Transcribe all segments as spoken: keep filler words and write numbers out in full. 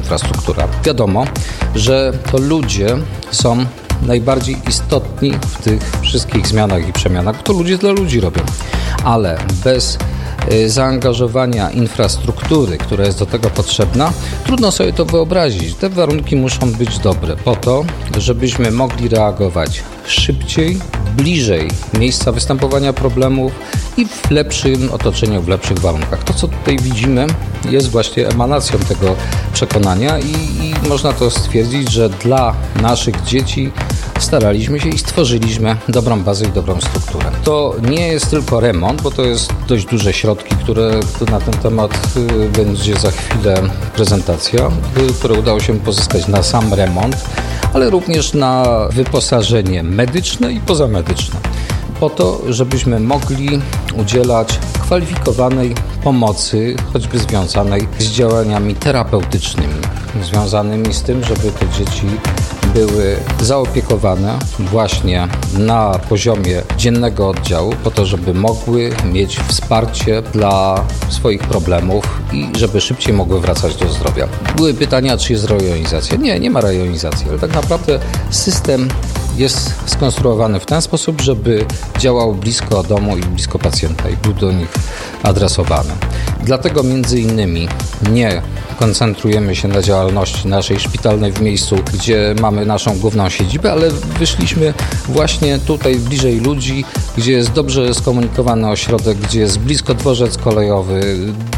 infrastruktura. Wiadomo, że to ludzie są najbardziej istotni w tych wszystkich zmianach i przemianach, bo to ludzie dla ludzi robią. Ale bez zaangażowania infrastruktury, która jest do tego potrzebna, trudno sobie to wyobrazić. Te warunki muszą być dobre po to, żebyśmy mogli reagować szybciej, bliżej miejsca występowania problemów i w lepszym otoczeniu, w lepszych warunkach. To, co tutaj widzimy, jest właśnie emanacją tego przekonania i, i można to stwierdzić, że dla naszych dzieci staraliśmy się i stworzyliśmy dobrą bazę i dobrą strukturę. To nie jest tylko remont, bo to jest dość duże środki, które na ten temat będzie za chwilę prezentacja, które udało się pozyskać na sam remont, ale również na wyposażenie medyczne i pozamedyczne. Po to, żebyśmy mogli udzielać kwalifikowanej pomocy, choćby związanej z działaniami terapeutycznymi, związanymi z tym, żeby te dzieci były zaopiekowane właśnie na poziomie dziennego oddziału, po to, żeby mogły mieć wsparcie dla swoich problemów i żeby szybciej mogły wracać do zdrowia. Były pytania, czy jest rejonizacja. Nie, nie ma rejonizacji, ale tak naprawdę system jest skonstruowany w ten sposób, żeby działał blisko domu i blisko pacjenta i był do nich adresowany. Dlatego między innymi nie koncentrujemy się na działalności naszej szpitalnej w miejscu, gdzie mamy naszą główną siedzibę, ale wyszliśmy właśnie tutaj bliżej ludzi, gdzie jest dobrze skomunikowany ośrodek, gdzie jest blisko dworzec kolejowy,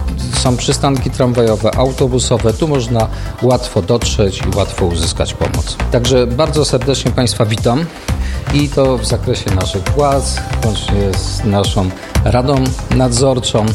są przystanki tramwajowe, autobusowe, tu można łatwo dotrzeć i łatwo uzyskać pomoc. Także bardzo serdecznie Państwa witam i to w zakresie naszych władz, łącznie z naszą Radą Nadzorczą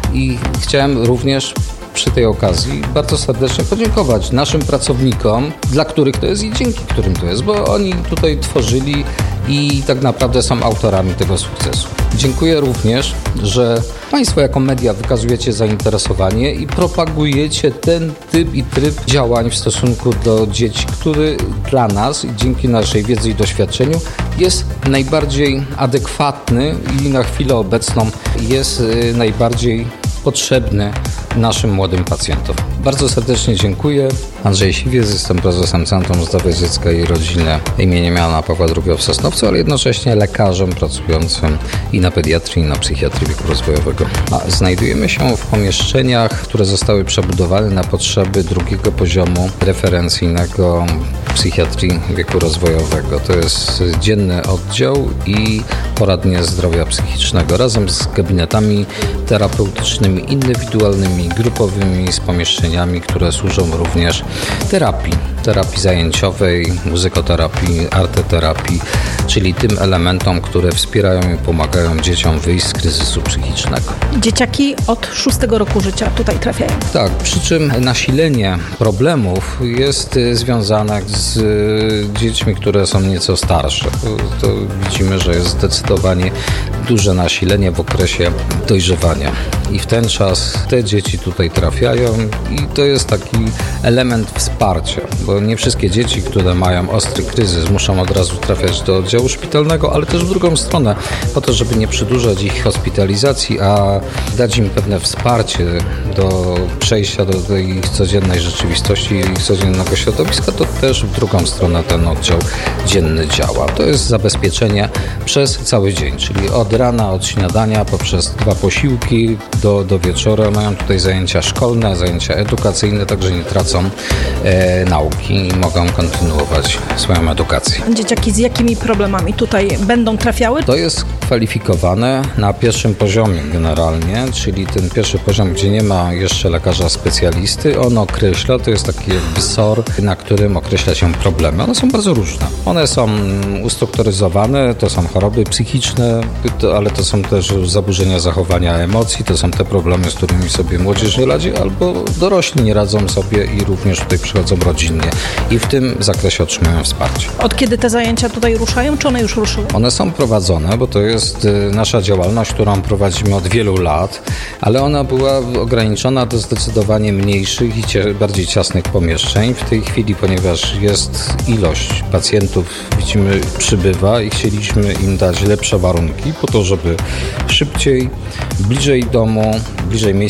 i chciałem również przy tej okazji bardzo serdecznie podziękować naszym pracownikom, dla których to jest i dzięki którym to jest, bo oni tutaj tworzyli i tak naprawdę są autorami tego sukcesu. Dziękuję również, że Państwo jako media wykazujecie zainteresowanie i propagujecie ten typ i tryb działań w stosunku do dzieci, który dla nas, dzięki naszej wiedzy i doświadczeniu, jest najbardziej adekwatny i na chwilę obecną jest najbardziej potrzebny naszym młodym pacjentom. Bardzo serdecznie dziękuję. Andrzej Siwiec, jestem prezesem Centrum Zdrowia Dziecka i Rodziny imienia Jana Pawła drugiego w Sosnowcu, ale jednocześnie lekarzem pracującym i na pediatrii, i na psychiatrii wieku rozwojowego. A znajdujemy się w pomieszczeniach, które zostały przebudowane na potrzeby drugiego poziomu referencyjnego psychiatrii wieku rozwojowego. To jest dzienny oddział i poradnie zdrowia psychicznego razem z gabinetami terapeutycznymi, indywidualnymi, grupowymi, z pomieszczeniami, które służą również terapii, terapii zajęciowej, muzykoterapii, arteterapii, czyli tym elementom, które wspierają i pomagają dzieciom wyjść z kryzysu psychicznego. Dzieciaki od szóstego roku życia tutaj trafiają. Tak, przy czym nasilenie problemów jest związane z dziećmi, które są nieco starsze. To, to widzimy, że jest zdecydowanie duże nasilenie w okresie dojrzewania. I w ten czas te dzieci tutaj trafiają i to jest taki element wsparcia, bo nie wszystkie dzieci, które mają ostry kryzys, muszą od razu trafiać do oddziału szpitalnego, ale też w drugą stronę, po to, żeby nie przedłużać ich hospitalizacji, a dać im pewne wsparcie do przejścia do tej ich codziennej rzeczywistości i ich codziennego środowiska, to też w drugą stronę ten oddział dzienny działa. To jest zabezpieczenie przez cały dzień, czyli od rana, od śniadania, poprzez dwa posiłki do, do wieczora. Mają tutaj zajęcia szkolne, zajęcia edukacyjne, także nie tracą e, nauki i mogą kontynuować swoją edukację. Dzieciaki z jakimi problemami tutaj będą trafiały? To jest kwalifikowane na pierwszym poziomie generalnie, czyli ten pierwszy poziom, gdzie nie ma jeszcze lekarza specjalisty, on określa, to jest taki jakby S O R, na którym określa się problemy. One są bardzo różne. One są ustrukturyzowane, to są choroby psychiczne, ale to są też zaburzenia zachowania emocji, to są te problemy, z którymi sobie młodzież nie radzi, albo dorośli nie radzą sobie i również tutaj przychodzą rodzinnie i w tym zakresie otrzymują wsparcie. Od kiedy te zajęcia tutaj ruszają, czy one już ruszyły? One są prowadzone, bo to jest nasza działalność, którą prowadzimy od wielu lat, ale ona była ograniczona do zdecydowanie mniejszych i cie, bardziej ciasnych pomieszczeń. W tej chwili, ponieważ jest ilość pacjentów, widzimy, przybywa i chcieliśmy im dać lepsze warunki po to, żeby szybciej, bliżej domu, bliżej miejsca zamieszkania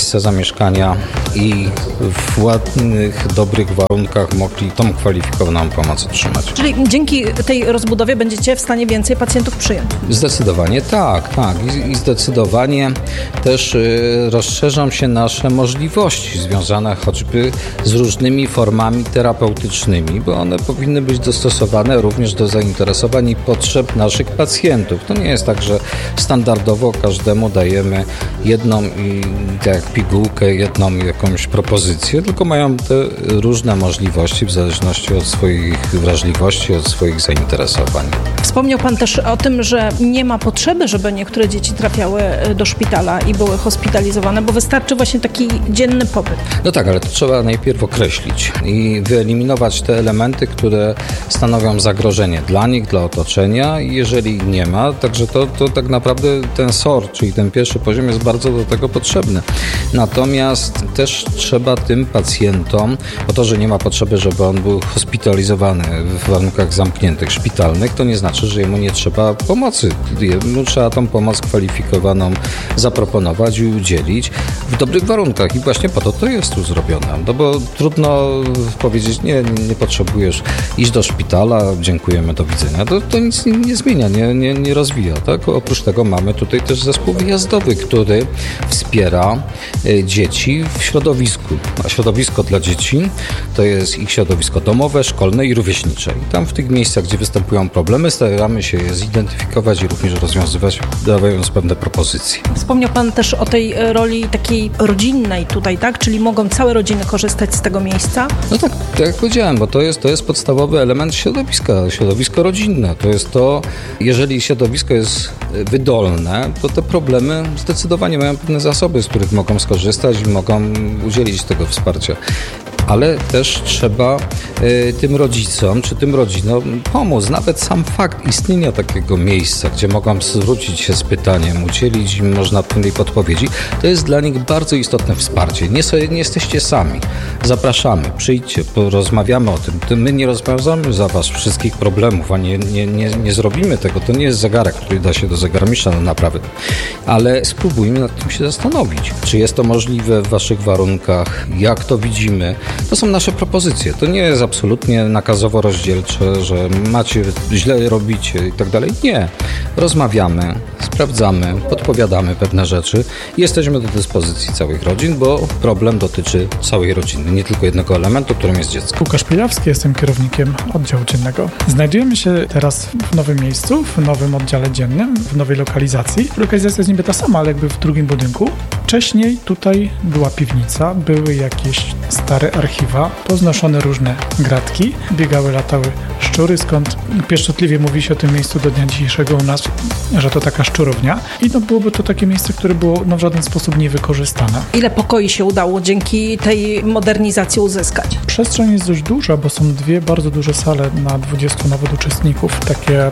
mieszkania i w ładnych, dobrych warunkach mogli tą kwalifikowaną pomoc otrzymać. Czyli dzięki tej rozbudowie będziecie w stanie więcej pacjentów przyjąć? Zdecydowanie tak, tak. I, i zdecydowanie też y, rozszerzą się nasze możliwości związane choćby z różnymi formami terapeutycznymi, bo one powinny być dostosowane również do zainteresowań i potrzeb naszych pacjentów. To nie jest tak, że standardowo każdemu dajemy jedną i tak jak pigułkę, jedną jakąś propozycję, tylko mają te różne możliwości w zależności od swoich wrażliwości, od swoich zainteresowań. Wspomniał Pan też o tym, że nie ma potrzeby, żeby niektóre dzieci trafiały do szpitala i były hospitalizowane, bo wystarczy właśnie taki dzienny pobyt. No tak, ale to trzeba najpierw określić i wyeliminować te elementy, które stanowią zagrożenie dla nich, dla otoczenia i jeżeli nie ma, także to, to tak naprawdę ten S O R, czyli ten pierwszy poziom jest bardzo do tego potrzebny. Natomiast też trzeba tym pacjentom, o to, że nie ma potrzeby, żeby on był hospitalizowany w warunkach zamkniętych, szpitalnych, to nie znaczy, że jemu nie trzeba pomocy. Jemu trzeba tą pomoc kwalifikowaną zaproponować i udzielić w dobrych warunkach i właśnie po to to jest tu zrobione. No bo trudno powiedzieć, nie, nie potrzebujesz iść do szpitala, dziękujemy, do widzenia. To, to nic nie, nie zmienia, nie, nie, nie rozwija. Tak? Oprócz tego mamy tutaj też zespół wyjazdowy, który wspiera dzieci w środowisku. A środowisko dla dzieci to jest ich środowisko domowe, szkolne i rówieśnicze. I tam w tych miejscach, gdzie występują problemy, staramy się je zidentyfikować i również rozwiązywać, dawając pewne propozycje. Wspomniał Pan też o tej roli takiej rodzinnej tutaj, tak? Czyli mogą całe rodziny korzystać z tego miejsca? No tak, tak jak powiedziałem, bo to jest, to jest podstawowy element środowiska, środowisko rodzinne. To jest to, jeżeli środowisko jest wydolne, to te problemy zdecydowanie mają pewne zasoby, z których mogą skorzystać i mogą udzielić tego wsparcia. Ale też trzeba y, tym rodzicom czy tym rodzinom pomóc. Nawet sam fakt istnienia takiego miejsca, gdzie mogą zwrócić się z pytaniem, udzielić im można pewnej podpowiedzi, to jest dla nich bardzo istotne wsparcie. Nie, sobie, nie jesteście sami. Zapraszamy, przyjdźcie, porozmawiamy o tym. My nie rozwiązamy za was wszystkich problemów, a nie, nie, nie, nie zrobimy tego. To nie jest zegarek, który da się do zegarmistrza na naprawy. Ale spróbujmy nad tym się zastanowić. Czy jest to możliwe w waszych warunkach? Jak to widzimy? To są nasze propozycje. To nie jest absolutnie nakazowo-rozdzielcze, że macie, źle robicie i tak dalej. Nie. Rozmawiamy, sprawdzamy, podpowiadamy pewne rzeczy i jesteśmy do dyspozycji całych rodzin, bo problem dotyczy całej rodziny, nie tylko jednego elementu, którym jest dziecko. Łukasz Pilawski, jestem kierownikiem oddziału dziennego. Znajdujemy się teraz w nowym miejscu, w nowym oddziale dziennym, w nowej lokalizacji. Lokalizacja jest niby ta sama, ale jakby w drugim budynku. Wcześniej tutaj była piwnica, były jakieś stare archiwa, poznoszone różne gratki, biegały, latały szczury, skąd pieszczotliwie mówi się o tym miejscu do dnia dzisiejszego u nas, że to taka szczurownia. I no byłoby to takie miejsce, które było no, w żaden sposób niewykorzystane. Ile pokoi się udało dzięki tej modernizacji uzyskać? Przestrzeń jest dość duża, bo są dwie bardzo duże sale na dwudziestu nawet uczestników, takie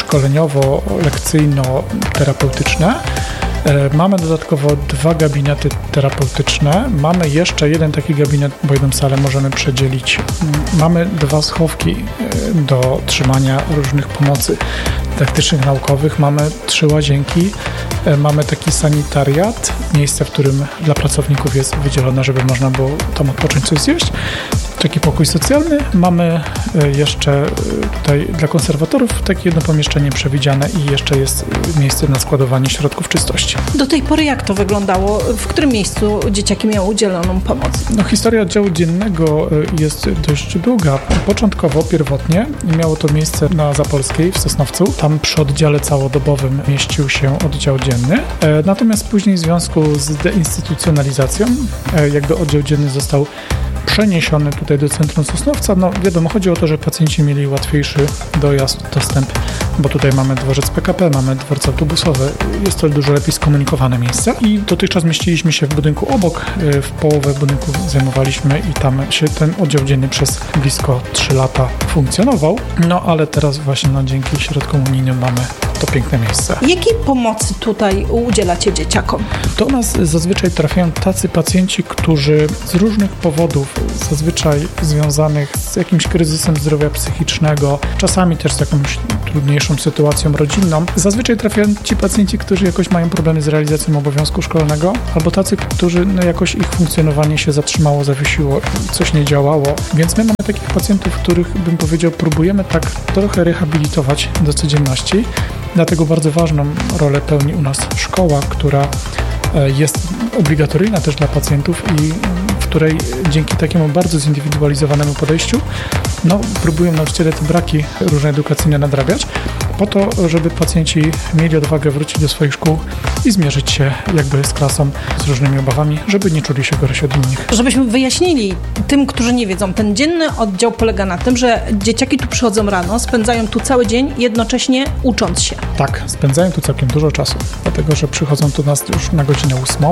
szkoleniowo-lekcyjno-terapeutyczne. Mamy dodatkowo dwa gabinety terapeutyczne. Mamy jeszcze jeden taki gabinet, bo jedną salę możemy przedzielić. Mamy dwa schowki do trzymania różnych pomocy dydaktycznych, naukowych. Mamy trzy łazienki. Mamy taki sanitariat, miejsce, w którym dla pracowników jest wydzielone, żeby można było tam odpocząć, coś zjeść. Taki pokój socjalny. Mamy jeszcze tutaj dla konserwatorów takie jedno pomieszczenie przewidziane i jeszcze jest miejsce na składowanie środków czystości. Do tej pory jak to wyglądało? W którym miejscu dzieciaki miały udzieloną pomoc? No, historia oddziału dziennego jest dość długa. Początkowo, pierwotnie miało to miejsce na Zapolskiej w Sosnowcu. Tam przy oddziale całodobowym mieścił się oddział dzienny. Natomiast później w związku z deinstytucjonalizacją jakby oddział dzienny został przeniesiony tutaj do centrum Sosnowca. No wiadomo, chodzi o to, że pacjenci mieli łatwiejszy dojazd, dostęp, bo tutaj mamy dworzec P K P, mamy dworce autobusowe. Jest to dużo lepiej skomunikowane miejsce i dotychczas mieściliśmy się w budynku obok. W połowę budynku zajmowaliśmy i tam się ten oddział dzienny przez blisko trzy lata funkcjonował. No ale teraz właśnie no, dzięki środkom unijnym mamy to piękne miejsce. Jakiej pomocy tutaj udzielacie dzieciakom? Do nas zazwyczaj trafiają tacy pacjenci, którzy z różnych powodów, zazwyczaj związanych z jakimś kryzysem zdrowia psychicznego, czasami też z jakąś trudniejszą sytuacją rodzinną, zazwyczaj trafiają ci pacjenci, którzy jakoś mają problemy z realizacją obowiązku szkolnego, albo tacy, którzy no, jakoś ich funkcjonowanie się zatrzymało, zawiesiło, coś nie działało. Więc my mamy takich pacjentów, których, bym powiedział, próbujemy tak trochę rehabilitować do codzienności. Dlatego bardzo ważną rolę pełni u nas szkoła, która jest obligatoryjna też dla pacjentów i w której dzięki takiemu bardzo zindywidualizowanemu podejściu no, próbują nauczyciele te braki różne edukacyjne nadrabiać po to, żeby pacjenci mieli odwagę wrócić do swoich szkół i zmierzyć się jakby z klasą, z różnymi obawami, żeby nie czuli się gorsi od innych. Żebyśmy wyjaśnili tym, którzy nie wiedzą, ten dzienny oddział polega na tym, że dzieciaki tu przychodzą rano, spędzają tu cały dzień, jednocześnie ucząc się. Tak, spędzają tu całkiem dużo czasu, dlatego że przychodzą tu nas już na godzinę ósmą,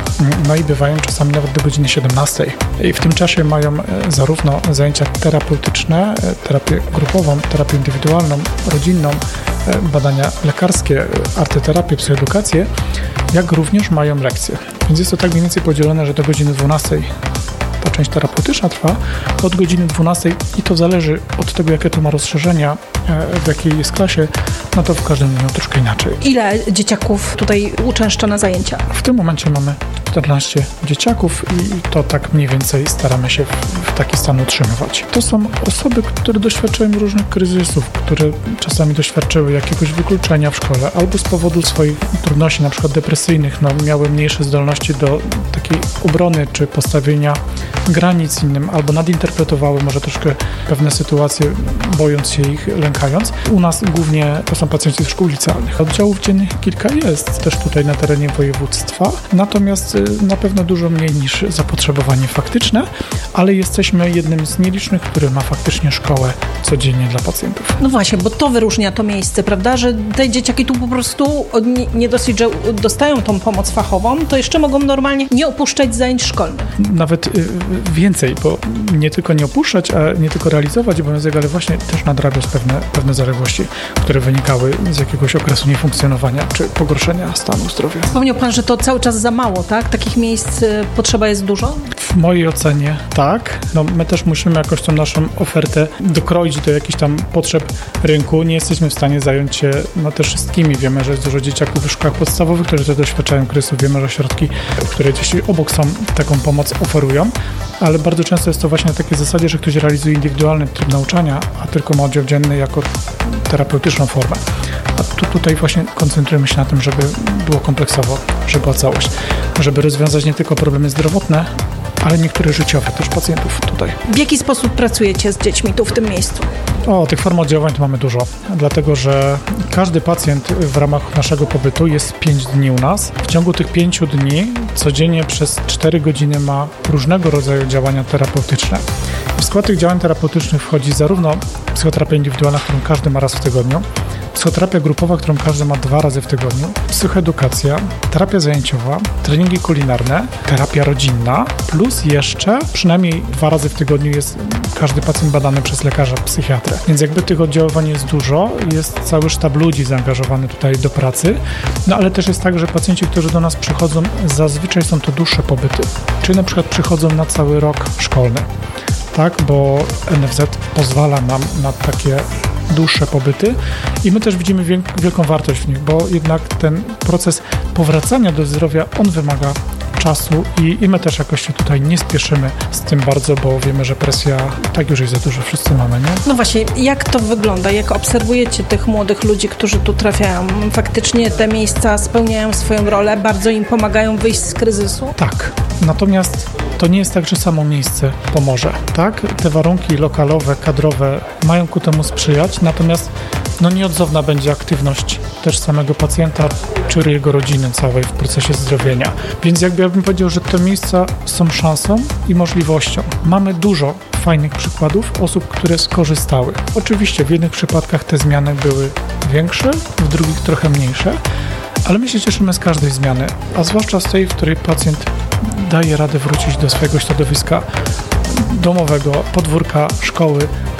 no i bywają czasami nawet do godziny siedemnastej. I w tym czasie mają zarówno zajęcia terapeutyczne, terapię grupową, terapię indywidualną, rodzinną, badania lekarskie, arteterapię, psychoedukację, jak również mają lekcje. Więc jest to tak mniej więcej podzielone, że do godziny dwunastej ta część terapeutyczna trwa, od godziny dwunastej i to zależy od tego, jakie to ma rozszerzenia, w jakiej jest klasie, no to w każdym dniu troszkę inaczej. Ile dzieciaków tutaj uczęszcza na zajęcia? W tym momencie mamy czternaście dzieciaków i to tak mniej więcej staramy się w, w taki stan utrzymywać. To są osoby, które doświadczają różnych kryzysów, które czasami doświadczyły jakiegoś wykluczenia w szkole albo z powodu swoich trudności, na przykład depresyjnych, no, miały mniejsze zdolności do takiej obrony czy postawienia granic innym, albo nadinterpretowały może troszkę pewne sytuacje, bojąc się ich, lękając. U nas głównie to są pacjenci z szkół licealnych. Oddziałów dziennych kilka jest też tutaj na terenie województwa, natomiast na pewno dużo mniej niż zapotrzebowanie faktyczne, ale jesteśmy jednym z nielicznych, który ma faktycznie szkołę codziennie dla pacjentów. No właśnie, bo to wyróżnia to miejsce, prawda, że te dzieciaki tu po prostu nie, nie dosyć, że dostają tą pomoc fachową, to jeszcze mogą normalnie nie opuszczać zajęć szkolnych. Nawet y, więcej, bo nie tylko nie opuszczać, a nie tylko realizować obowiązek, ale właśnie też nadrabiać pewne, pewne zaległości, które wynikały z jakiegoś okresu niefunkcjonowania czy pogorszenia stanu zdrowia. Wspomniał Pan, że to cały czas za mało, tak? Takich miejsc y, potrzeba jest dużo? W mojej ocenie tak. No, my też musimy jakoś tą naszą ofertę dokroić do jakichś tam potrzeb rynku. Nie jesteśmy w stanie zająć się no, też wszystkimi. Wiemy, że jest dużo dzieciaków w szkołach podstawowych, którzy też doświadczają kryzysu. Wiemy, że ośrodki, które gdzieś obok są, taką pomoc oferują, ale bardzo często jest to właśnie na takiej zasadzie, że ktoś realizuje indywidualny tryb nauczania, a tylko ma oddział dzienny jako terapeutyczną formę. A tu, tutaj właśnie koncentrujemy się na tym, żeby było kompleksowo, żeby była całość, żeby rozwiązać nie tylko problemy zdrowotne, ale niektóre życiowe też pacjentów tutaj. W jaki sposób pracujecie z dziećmi tu w tym miejscu? O, tych form oddziaływań tu mamy dużo, dlatego że każdy pacjent w ramach naszego pobytu jest pięć dni u nas. W ciągu tych pięciu dni codziennie przez cztery godziny ma różnego rodzaju działania terapeutyczne. W skład tych działań terapeutycznych wchodzi zarówno psychoterapia indywidualna, którą każdy ma raz w tygodniu, psychoterapia grupowa, którą każdy ma dwa razy w tygodniu, psychoedukacja, terapia zajęciowa, treningi kulinarne, terapia rodzinna, plus jeszcze przynajmniej dwa razy w tygodniu jest każdy pacjent badany przez lekarza psychiatrę. Więc jakby tych oddziaływań jest dużo, jest cały sztab ludzi zaangażowany tutaj do pracy, no ale też jest tak, że pacjenci, którzy do nas przychodzą, zazwyczaj są to dłuższe pobyty, czyli na przykład przychodzą na cały rok szkolny, tak, bo N F Z pozwala nam na takie dłuższe pobyty i my też widzimy wielką wartość w nich, bo jednak ten proces powracania do zdrowia, on wymaga czasu i, i my też jakoś się tutaj nie spieszymy z tym bardzo, bo wiemy, że presja tak już jest za dużo, wszyscy mamy, nie? No właśnie, jak to wygląda? Jak obserwujecie tych młodych ludzi, którzy tu trafiają? Faktycznie te miejsca spełniają swoją rolę, bardzo im pomagają wyjść z kryzysu? Tak, natomiast to nie jest tak, że samo miejsce pomoże, tak? Te warunki lokalowe, kadrowe mają ku temu sprzyjać, natomiast no nieodzowna będzie aktywność też samego pacjenta czy jego rodziny całej w procesie zdrowienia. Więc jakby ja bym powiedział, że te miejsca są szansą i możliwością. Mamy dużo fajnych przykładów osób, które skorzystały. Oczywiście w jednych przypadkach te zmiany były większe, w drugich trochę mniejsze, ale my się cieszymy z każdej zmiany, a zwłaszcza z tej, w której pacjent daje radę wrócić do swojego środowiska domowego, podwórka, szkoły,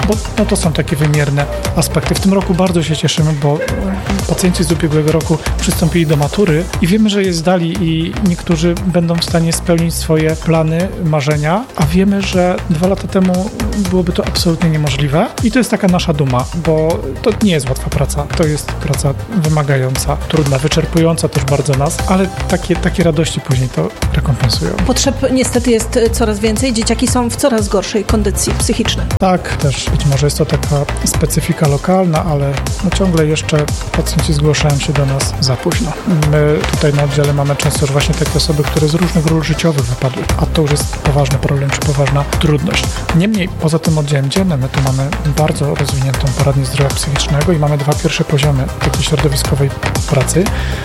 bo no, to są takie wymierne aspekty. W tym roku bardzo się cieszymy, bo pacjenci z ubiegłego roku przystąpili do matury i wiemy, że je zdali i niektórzy będą w stanie spełnić swoje plany, marzenia, a wiemy, że dwa lata temu byłoby to absolutnie niemożliwe i to jest taka nasza duma, bo to nie jest łatwa praca. To jest praca wymagająca, trudna, wyczerpująca też bardzo nas, ale takie, takie radości później to rekompensują. Potrzeb niestety jest coraz więcej. Dzieciaki są w coraz gorszej kondycji psychicznej. Tak, też być może jest to taka specyfika lokalna, ale no ciągle jeszcze pacjenci zgłaszają się do nas za późno. My tutaj na oddziale mamy często już właśnie takie osoby, które z różnych ról życiowych wypadły, a to już jest poważny problem czy poważna trudność. Niemniej poza tym oddziałem dziennym my tu mamy bardzo rozwiniętą poradnię zdrowia psychicznego i mamy dwa pierwsze poziomy takiej środowiskowej pracy.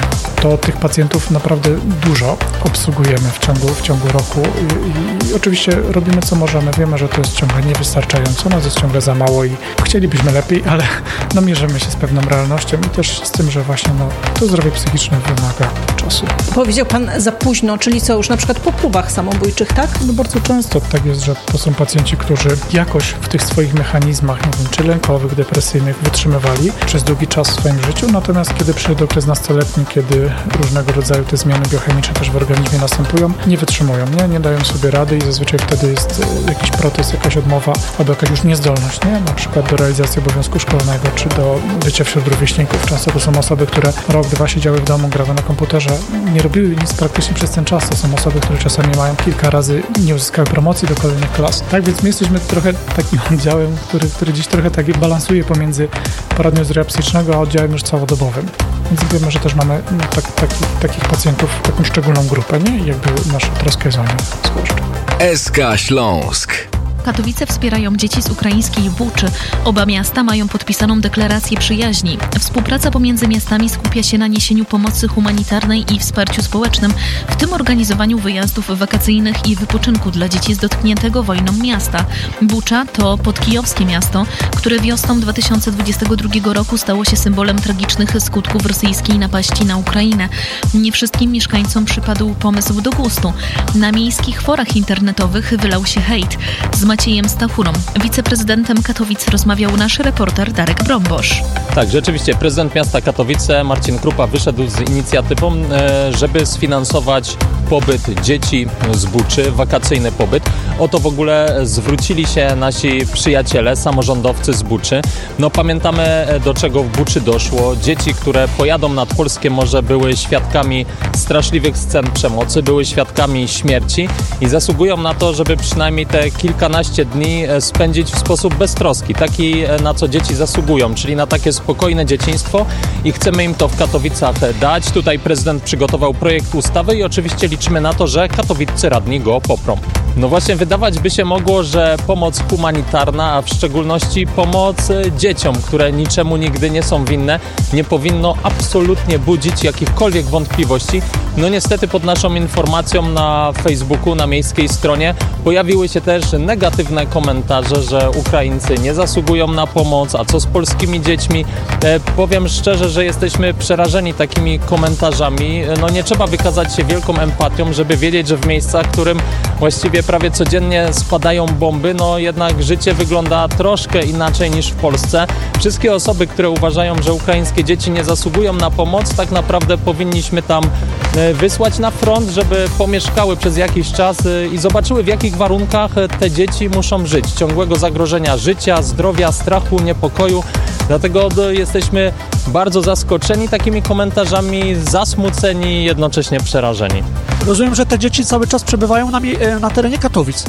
To tych pacjentów naprawdę dużo obsługujemy w ciągu, w ciągu roku I, i oczywiście robimy co możemy. Wiemy, że to jest ciągle niewystarczająco, nas jest ciągle za mało i chcielibyśmy lepiej, ale no, mierzymy się z pewną realnością i też z tym, że właśnie no, to zdrowie psychiczne wymaga czasu. Powiedział pan za późno, czyli co, już na przykład po próbach samobójczych, tak? No bardzo często tak jest, że to są pacjenci, którzy jakoś w tych swoich mechanizmach, nie wiem, czy lękowych, depresyjnych wytrzymywali przez długi czas w swoim życiu, natomiast kiedy przyjdzie okres nastoletni, kiedy różnego rodzaju te zmiany biochemiczne też w organizmie następują, nie wytrzymują, nie, nie dają sobie rady i zazwyczaj wtedy jest jakiś protest, jakaś odmowa albo jakaś już niezdolność, nie? Na przykład do realizacji obowiązku szkolnego czy do bycia wśród rówieśników. Często to są osoby, które rok, dwa siedziały w domu, grały na komputerze, nie robiły nic praktycznie przez ten czas. To są osoby, które czasami mają kilka razy nie uzyskały promocji do kolejnych klas. Tak więc my jesteśmy trochę takim oddziałem, który, który dziś trochę tak balansuje pomiędzy poradnią zdrowia psychicznego a oddziałem już całodobowym. Więc wiemy, że też mamy no, tak, takich, takich pacjentów, taką szczególną grupę, nie? I jakby nasza troska jest o nich zwłaszcza. S K Śląsk. Katowice wspierają dzieci z ukraińskiej Buczy. Oba miasta mają podpisaną deklarację przyjaźni. Współpraca pomiędzy miastami skupia się na niesieniu pomocy humanitarnej i wsparciu społecznym, w tym organizowaniu wyjazdów wakacyjnych i wypoczynku dla dzieci z dotkniętego wojną miasta. Bucza to podkijowskie miasto, które wiosną dwa tysiące dwudziestego drugiego roku stało się symbolem tragicznych skutków rosyjskiej napaści na Ukrainę. Nie wszystkim mieszkańcom przypadł pomysł do gustu. Na miejskich forach internetowych wylał się hejt. Z Maciejem Stachurą, wiceprezydentem Katowic, rozmawiał nasz reporter Darek Brombosz. Tak, rzeczywiście prezydent miasta Katowice Marcin Krupa wyszedł z inicjatywą, żeby sfinansować pobyt dzieci z Buczy, wakacyjny pobyt. O to w ogóle zwrócili się nasi przyjaciele, samorządowcy z Buczy. No pamiętamy, do czego w Buczy doszło. Dzieci, które pojadą nad polskie morze, były świadkami straszliwych scen przemocy, były świadkami śmierci i zasługują na to, żeby przynajmniej te kilkanaście dni spędzić w sposób beztroski, taki na co dzieci zasługują, czyli na takie spokojne dzieciństwo i chcemy im to w Katowicach dać. Tutaj prezydent przygotował projekt ustawy i oczywiście liczymy na to, że katowiccy radni go poprą. No właśnie wydawać by się mogło, że pomoc humanitarna, a w szczególności pomoc dzieciom, które niczemu nigdy nie są winne, nie powinno absolutnie budzić jakichkolwiek wątpliwości. No niestety pod naszą informacją na Facebooku, na miejskiej stronie pojawiły się też negatywne komentarze, że Ukraińcy nie zasługują na pomoc, a co z polskimi dziećmi? E, powiem szczerze, że jesteśmy przerażeni takimi komentarzami. No nie trzeba wykazać się wielką empatią, żeby wiedzieć, że w miejscach, w którym właściwie prawie codziennie spadają bomby, no jednak życie wygląda troszkę inaczej niż w Polsce. Wszystkie osoby, które uważają, że ukraińskie dzieci nie zasługują na pomoc, tak naprawdę powinniśmy tam wysłać na front, żeby pomieszkały przez jakiś czas i zobaczyły, w jakich warunkach te dzieci muszą żyć. Ciągłego zagrożenia życia, zdrowia, strachu, niepokoju. Dlatego jesteśmy bardzo zaskoczeni takimi komentarzami, zasmuceni, jednocześnie przerażeni. Rozumiem, że te dzieci cały czas przebywają na, na terenie Katowic.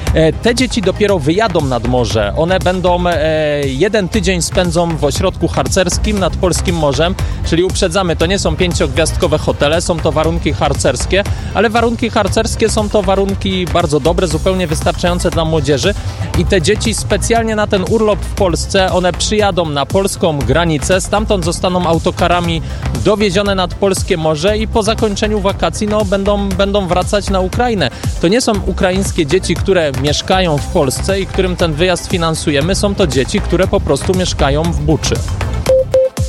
Te dzieci dopiero wyjadą nad morze. One będą, e, jeden tydzień spędzą w ośrodku harcerskim nad Polskim Morzem, czyli uprzedzamy, to nie są pięciogwiazdkowe hotele, są to warunki harcerskie, ale warunki harcerskie są to warunki bardzo dobre, zupełnie wystarczające dla młodzieży i te dzieci specjalnie na ten urlop w Polsce, one przyjadą na polską granicę, stamtąd zostaną autokarami dowiezione nad Polskie Morze i po zakończeniu wakacji no, będą, będą wracać na Ukrainę. To nie są ukraińskie dzieci, które mieszkają w Polsce i którym ten wyjazd finansujemy, są to dzieci, które po prostu mieszkają w Buczy.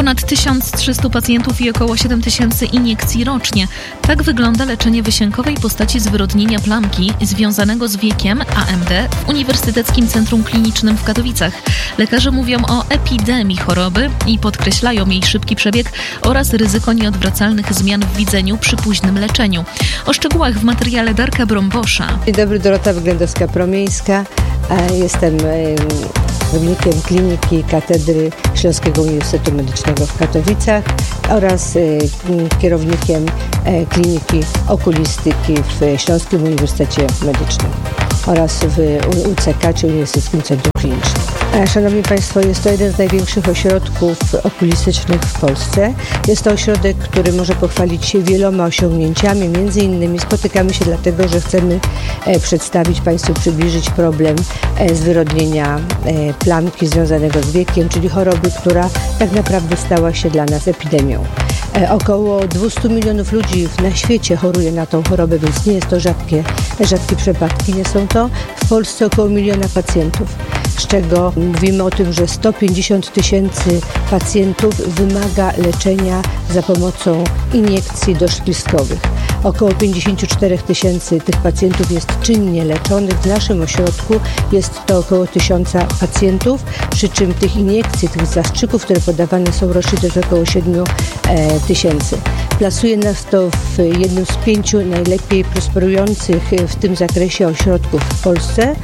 Ponad tysiąc trzysta pacjentów i około siedem tysięcy iniekcji rocznie. Tak wygląda leczenie wysiękowej postaci zwyrodnienia plamki związanego z wiekiem A M D w Uniwersyteckim Centrum Klinicznym w Katowicach. Lekarze mówią o epidemii choroby i podkreślają jej szybki przebieg oraz ryzyko nieodwracalnych zmian w widzeniu przy późnym leczeniu. O szczegółach w materiale Darka Brąbosza. Dzień dobry, Dorota Wyględowska-Promieńska. Jestem kierownikiem Kliniki Katedry Śląskiego Uniwersytetu Medycznego w Katowicach oraz kierownikiem Kliniki Okulistyki w Śląskim Uniwersytecie Medycznym oraz w U C K, czyli Uniwersyteckim Centrum Klinicznym. Szanowni Państwo, jest to jeden z największych ośrodków okulistycznych w Polsce. Jest to ośrodek, który może pochwalić się wieloma osiągnięciami. Między innymi spotykamy się dlatego, że chcemy przedstawić Państwu, przybliżyć problem zwyrodnienia plamki związanego z wiekiem, czyli choroby, która tak naprawdę stała się dla nas epidemią. Około dwieście milionów ludzi na świecie choruje na tą chorobę, więc nie jest to rzadkie, rzadkie przypadki. Nie są to w Polsce około miliona pacjentów, z czego mówimy o tym, że sto pięćdziesiąt tysięcy pacjentów wymaga leczenia za pomocą iniekcji doszczystkowych. Około pięćdziesiąt cztery tysięcy tych pacjentów jest czynnie leczonych. W naszym ośrodku jest to około tysiąca pacjentów, przy czym tych iniekcji, tych zastrzyków, które podawane są rocznie, to jest około siedmiu tysięcy. Plasuje nas to w jednym z pięciu najlepiej prosperujących w tym zakresie ośrodków w Polsce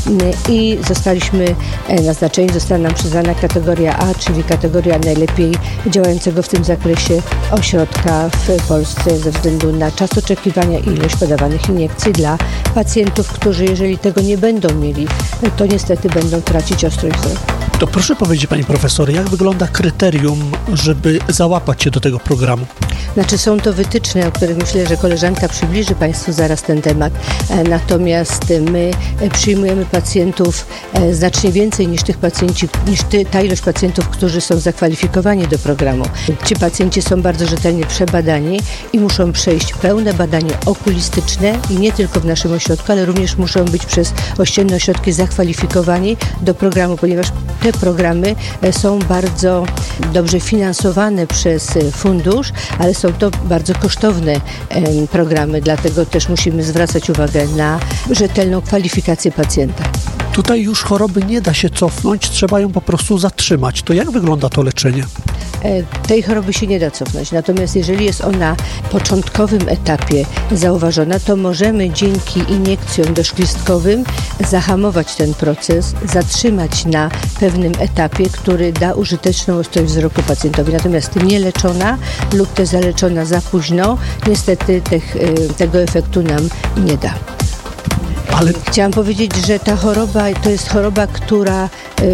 i zostaliśmy naznaczeni, została nam przyznana kategoria A, czyli kategoria najlepiej działającego w tym zakresie ośrodka w Polsce ze względu na czas oczekiwania i ilość podawanych iniekcji dla pacjentów, którzy jeżeli tego nie będą mieli, to niestety będą tracić ostrość wzroku. To proszę powiedzieć, pani profesor, jak wygląda kryterium, żeby załapać się do tego programu? Znaczy są to wytyczne, o których myślę, że koleżanka przybliży Państwu zaraz ten temat. Natomiast my przyjmujemy pacjentów znacznie więcej niż tych pacjenci, niż ty, ta ilość pacjentów, którzy są zakwalifikowani do programu. Ci pacjenci są bardzo rzetelnie przebadani i muszą przejść pełne badanie okulistyczne i nie tylko w naszym ośrodku, ale również muszą być przez ościenne ośrodki zakwalifikowani do programu, ponieważ te programy są bardzo dobrze finansowane przez fundusz, ale są to bardzo kosztowne programy, dlatego też musimy zwracać uwagę na rzetelną kwalifikację pacjenta. Tutaj już choroby nie da się cofnąć, trzeba ją po prostu zatrzymać. To jak wygląda to leczenie? Tej choroby się nie da cofnąć, natomiast jeżeli jest ona w początkowym etapie zauważona, to możemy dzięki iniekcjom doszczystkowym zahamować ten proces, zatrzymać na pewnym etapie, który da użyteczną ostrość wzroku pacjentowi. Natomiast nieleczona lub też zaleczona za późno, niestety tych, tego efektu nam nie da. Ale... Chciałam powiedzieć, że ta choroba to jest choroba, która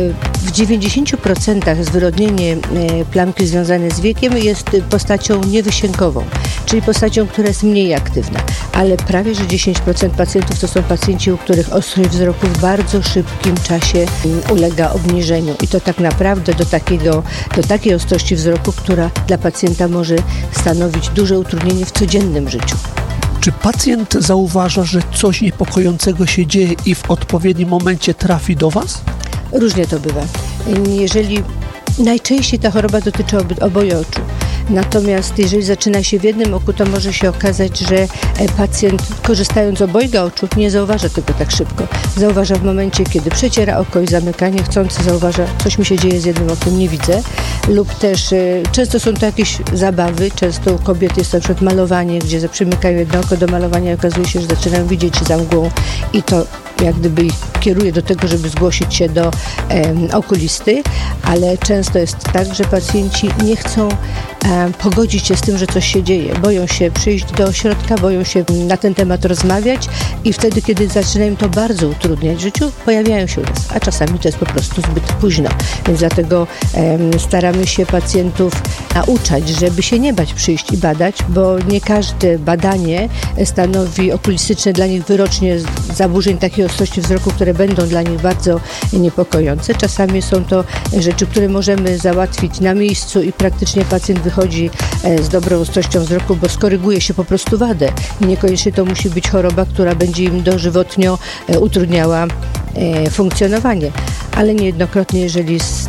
w dziewięćdziesięciu procentach zwyrodnienie plamki związane z wiekiem jest postacią niewysiękową, czyli postacią, która jest mniej aktywna, ale prawie że dziesięć procent pacjentów to są pacjenci, u których ostrość wzroku w bardzo szybkim czasie ulega obniżeniu i to tak naprawdę do, takiego, do takiej ostrości wzroku, która dla pacjenta może stanowić duże utrudnienie w codziennym życiu. Czy pacjent zauważa, że coś niepokojącego się dzieje i w odpowiednim momencie trafi do Was? Różnie to bywa. Jeżeli najczęściej ta choroba dotyczy oboje oczu. Natomiast jeżeli zaczyna się w jednym oku, to może się okazać, że pacjent, korzystając z obojga oczu, nie zauważa tego tak szybko. Zauważa w momencie, kiedy przeciera oko i zamyka, niechcący zauważa, coś mi się dzieje z jednym okiem, nie widzę. Lub też y, często są to jakieś zabawy, często u kobiet jest to na przykład malowanie, gdzie przymykają jedno oko do malowania i okazuje się, że zaczynają widzieć za mgłą i to jak gdyby ich kieruje do tego, żeby zgłosić się do em, okulisty, ale często jest tak, że pacjenci nie chcą em, pogodzić się z tym, że coś się dzieje. Boją się przyjść do ośrodka, boją się na ten temat rozmawiać i wtedy, kiedy zaczyna im to bardzo utrudniać w życiu, pojawiają się u nas, a czasami to jest po prostu zbyt późno. Więc dlatego em, staramy się pacjentów nauczać, żeby się nie bać przyjść i badać, bo nie każde badanie stanowi okulistyczne dla nich wyrocznie zaburzeń takiej ostrości wzroku, które będą dla nich bardzo niepokojące. Czasami są to rzeczy, które możemy załatwić na miejscu i praktycznie pacjent wychodzi z dobrą ostrością wzroku, bo skoryguje się po prostu wadę i niekoniecznie to musi być choroba, która będzie im dożywotnio utrudniała funkcjonowanie. Ale niejednokrotnie, jeżeli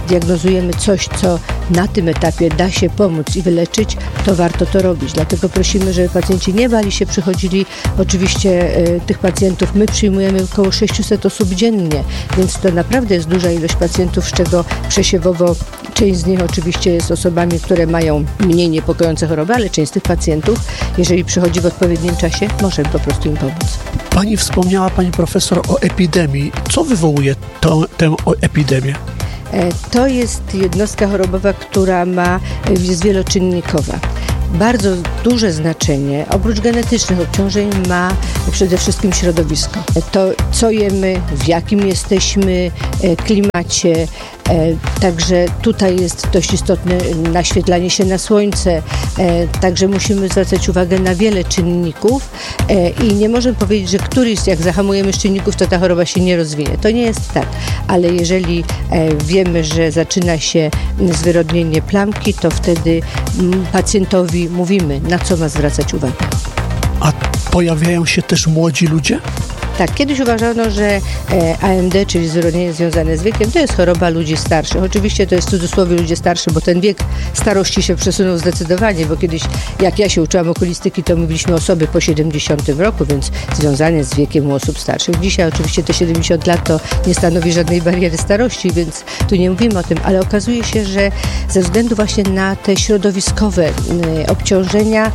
diagnozujemy coś, co na tym etapie da się pomóc i wyleczyć, to warto to robić. Dlatego prosimy, żeby pacjenci nie bali się, przychodzili. Oczywiście y, tych pacjentów my przyjmujemy około sześćset osób dziennie, więc to naprawdę jest duża ilość pacjentów, z czego przesiewowo część z nich oczywiście jest osobami, które mają mniej niepokojące choroby, ale część z tych pacjentów, jeżeli przychodzi w odpowiednim czasie, możemy po prostu im pomóc. Pani wspomniała, pani profesor, o epidemii. Co wywołuje to, tę epidemię? To jest jednostka chorobowa, która ma, jest wieloczynnikowa. Bardzo duże znaczenie, oprócz genetycznych obciążeń, ma przede wszystkim środowisko. To, co jemy, w jakim jesteśmy klimacie, także tutaj jest dość istotne naświetlanie się na słońce, także musimy zwracać uwagę na wiele czynników i nie możemy powiedzieć, że któryś, jak zahamujemy z czynników, to ta choroba się nie rozwinie. To nie jest tak, ale jeżeli wiemy, że zaczyna się zwyrodnienie plamki, to wtedy pacjentowi mówimy, na co ma zwracać uwagę. A pojawiają się też młodzi ludzie? Tak, kiedyś uważano, że A M D, czyli zwyrodnienie związane z wiekiem, to jest choroba ludzi starszych. Oczywiście to jest w cudzysłowie ludzie starszy, bo ten wiek starości się przesunął zdecydowanie, bo kiedyś, jak ja się uczyłam okulistyki, to mówiliśmy osoby po siedemdziesiątym roku, więc związane z wiekiem u osób starszych. Dzisiaj oczywiście te siedemdziesiąt lat to nie stanowi żadnej bariery starości, więc tu nie mówimy o tym, ale okazuje się, że ze względu właśnie na te środowiskowe obciążenia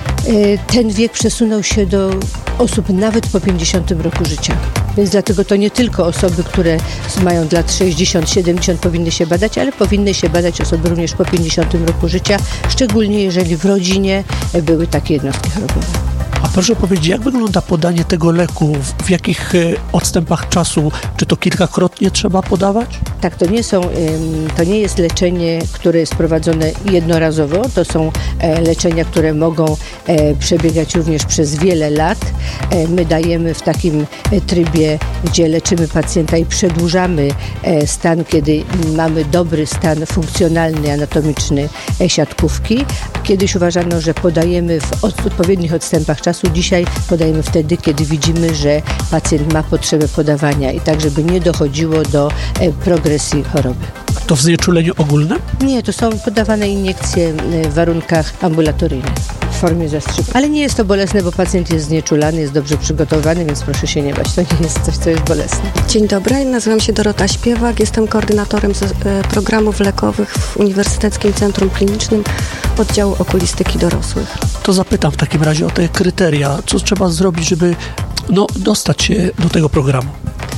ten wiek przesunął się do osób nawet po pięćdziesiątym roku życia. Więc dlatego to nie tylko osoby, które mają lat sześćdziesiąt siedemdziesiąt powinny się badać, ale powinny się badać osoby również po pięćdziesiątym roku życia, szczególnie jeżeli w rodzinie były takie jednostki chorobowe. A proszę powiedzieć, jak wygląda podanie tego leku? W jakich odstępach czasu? Czy to kilkakrotnie trzeba podawać? Tak, to nie są, to nie jest leczenie, które jest prowadzone jednorazowo. To są leczenia, które mogą przebiegać również przez wiele lat. My dajemy w takim trybie, gdzie leczymy pacjenta i przedłużamy stan, kiedy mamy dobry stan funkcjonalny, anatomiczny siatkówki. Kiedyś uważano, że podajemy w odpowiednich odstępach czasu. Dzisiaj podajemy wtedy, kiedy widzimy, że pacjent ma potrzebę podawania i tak, żeby nie dochodziło do progresji choroby. To w znieczuleniu ogólnym? Nie, to są podawane iniekcje w warunkach ambulatoryjnych w formie zastrzyku. Ale nie jest to bolesne, bo pacjent jest znieczulany, jest dobrze przygotowany, więc proszę się nie bać. To nie jest coś, co jest bolesne. Dzień dobry, nazywam się Dorota Śpiewak. Jestem koordynatorem programów lekowych w Uniwersyteckim Centrum Klinicznym Oddziału Okulistyki Dorosłych. To zapytam w takim razie o te kryteria. Co trzeba zrobić, żeby no, dostać się do tego programu?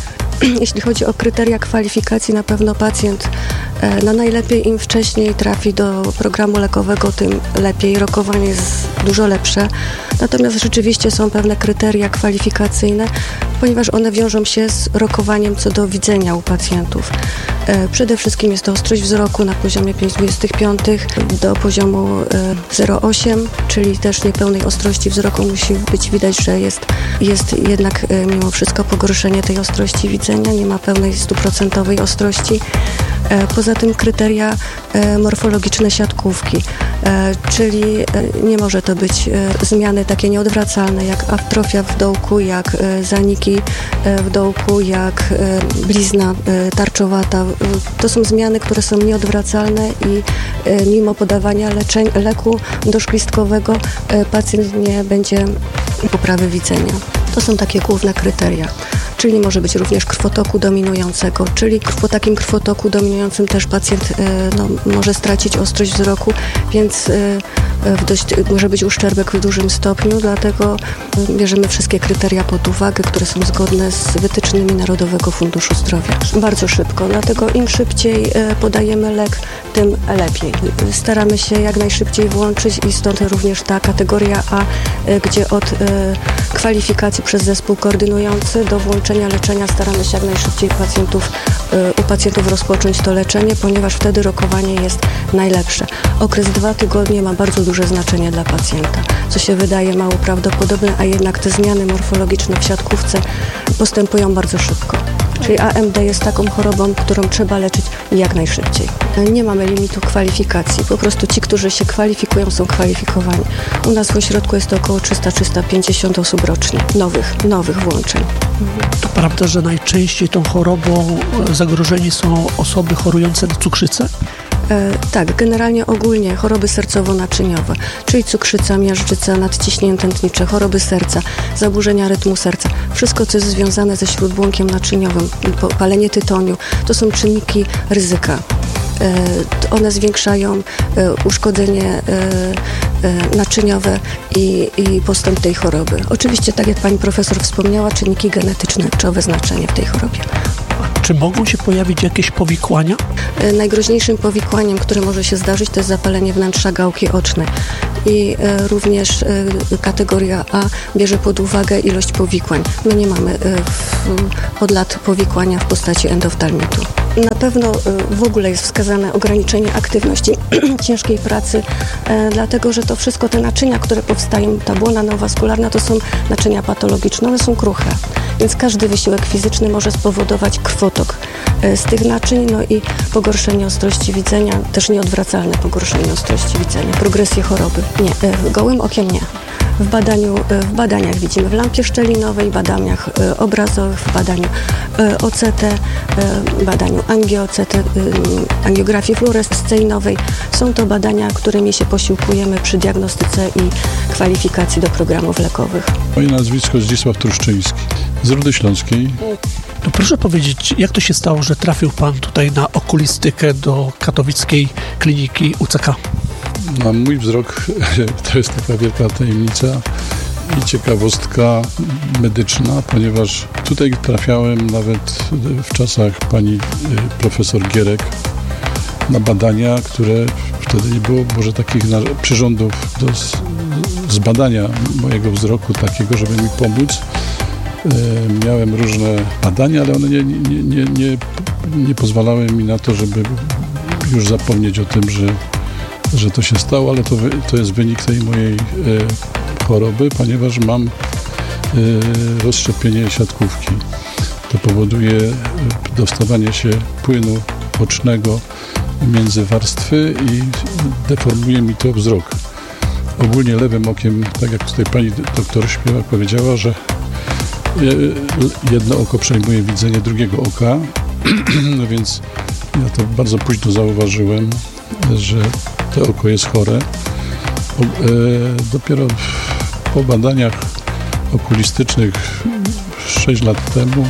Jeśli chodzi o kryteria kwalifikacji, na pewno pacjent no najlepiej im wcześniej trafi do programu lekowego, tym lepiej. Rokowanie jest dużo lepsze. Natomiast rzeczywiście są pewne kryteria kwalifikacyjne, ponieważ one wiążą się z rokowaniem co do widzenia u pacjentów. Przede wszystkim jest to ostrość wzroku na poziomie pięć przecinek dwadzieścia pięć do poziomu zero przecinek osiem, czyli też niepełnej ostrości wzroku musi być widać, że jest, jest jednak mimo wszystko pogorszenie tej ostrości widzenia, nie ma pełnej stuprocentowej ostrości. Poza tym kryteria morfologiczne siatkówki, czyli nie może to być zmiany takie nieodwracalne jak atrofia w dołku, jak zaniki w dołku, jak blizna tarczowata. To są zmiany, które są nieodwracalne i mimo podawania leczeń, leku doszklistkowego pacjent nie będzie poprawy widzenia. To są takie główne kryteria. Czyli może być również krwotoku dominującego, czyli po takim krwotoku dominującym też pacjent no, może stracić ostrość wzroku, więc w dość, może być uszczerbek w dużym stopniu, dlatego bierzemy wszystkie kryteria pod uwagę, które są zgodne z wytycznymi Narodowego Funduszu Zdrowia. Bardzo szybko, dlatego im szybciej podajemy lek, tym lepiej. Staramy się jak najszybciej włączyć i stąd również ta kategoria A, gdzie od kwalifikacji przez zespół koordynujący do włączenia leczenia staramy się jak najszybciej pacjentów, u pacjentów rozpocząć to leczenie, ponieważ wtedy rokowanie jest najlepsze. Okres dwa tygodnie ma bardzo duże znaczenie dla pacjenta, co się wydaje mało prawdopodobne, a jednak te zmiany morfologiczne w siatkówce postępują bardzo szybko. Czyli A M D jest taką chorobą, którą trzeba leczyć jak najszybciej. Nie mamy limitu kwalifikacji. Po prostu ci, którzy się kwalifikują, są kwalifikowani. U nas w ośrodku jest to około trzysta do trzystu pięćdziesięciu osób rocznie. Nowych, nowych włączeń. To prawda, że najczęściej tą chorobą zagrożeni są osoby chorujące na cukrzycę? E, tak, generalnie ogólnie choroby sercowo-naczyniowe, czyli cukrzyca, miażdżyca, nadciśnienie tętnicze, choroby serca, zaburzenia rytmu serca. Wszystko, co jest związane ze śródbłonkiem naczyniowym, palenie tytoniu, to są czynniki ryzyka. E, one zwiększają e, uszkodzenie e, e, naczyniowe i, i postęp tej choroby. Oczywiście, tak jak pani profesor wspomniała, czynniki genetyczne, kluczowe znaczenie w tej chorobie. Czy mogą się pojawić jakieś powikłania? E, najgroźniejszym powikłaniem, które może się zdarzyć, to jest zapalenie wnętrza gałki ocznej. I e, również e, kategoria A bierze pod uwagę ilość powikłań. My nie mamy e, w, od lat powikłania w postaci endoftalmitu. Na pewno e, w ogóle jest wskazane ograniczenie aktywności ciężkiej pracy, e, dlatego że to wszystko te naczynia, które powstają, ta błona neowaskularna, to są naczynia patologiczne, one są kruche. Więc każdy wysiłek fizyczny może spowodować krwotok e, z tych naczyń, no i pogorszenie ostrości widzenia, też nieodwracalne pogorszenie ostrości widzenia, progresję choroby. Nie, e, gołym okiem nie. W badaniu, e, w badaniach widzimy w lampie szczelinowej, badaniach e, obrazowych, w badaniu e, O C T, e, badaniu angio-O C T, e, angiografii fluorescencyjnowej. Są to badania, którymi się posiłkujemy przy diagnostyce i kwalifikacji do programów lekowych. Moje nazwisko Zdzisław Truszczyński, z Rudy Śląskiej. To proszę powiedzieć, jak to się stało, że trafił pan tutaj na okulistykę do katowickiej kliniki U C K? Na mój wzrok to jest taka wielka tajemnica i ciekawostka medyczna, ponieważ tutaj trafiałem nawet w czasach pani profesor Gierek na badania, które wtedy nie było może takich przyrządów do zbadania mojego wzroku takiego, żeby mi pomóc. Miałem różne badania, ale one nie, nie, nie, nie, nie pozwalały mi na to, żeby już zapomnieć o tym, że, że to się stało, ale to, to jest wynik tej mojej e, choroby, ponieważ mam e, rozszczepienie siatkówki. To powoduje dostawanie się płynu ocznego między warstwy i deformuje mi to wzrok. Ogólnie lewym okiem, tak jak tutaj pani doktor Śpiewak powiedziała, że jedno oko przejmuje widzenie drugiego oka, no więc ja to bardzo późno zauważyłem, że to oko jest chore. Dopiero po badaniach okulistycznych sześć lat temu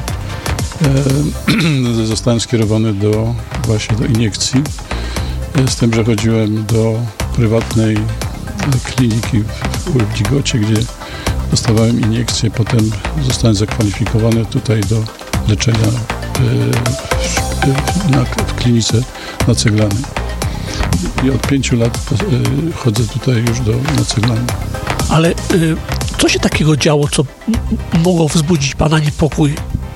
zostałem skierowany do właśnie do iniekcji. Z tym, że chodziłem do prywatnej kliniki w Dzigocie, gdzie dostawałem iniekcję, potem zostałem zakwalifikowany tutaj do leczenia w, na, w klinice na Ceglanej. I od pięciu lat chodzę tutaj już do, na Ceglanej. Ale y, co się takiego działo, co mogło wzbudzić pana niepokój?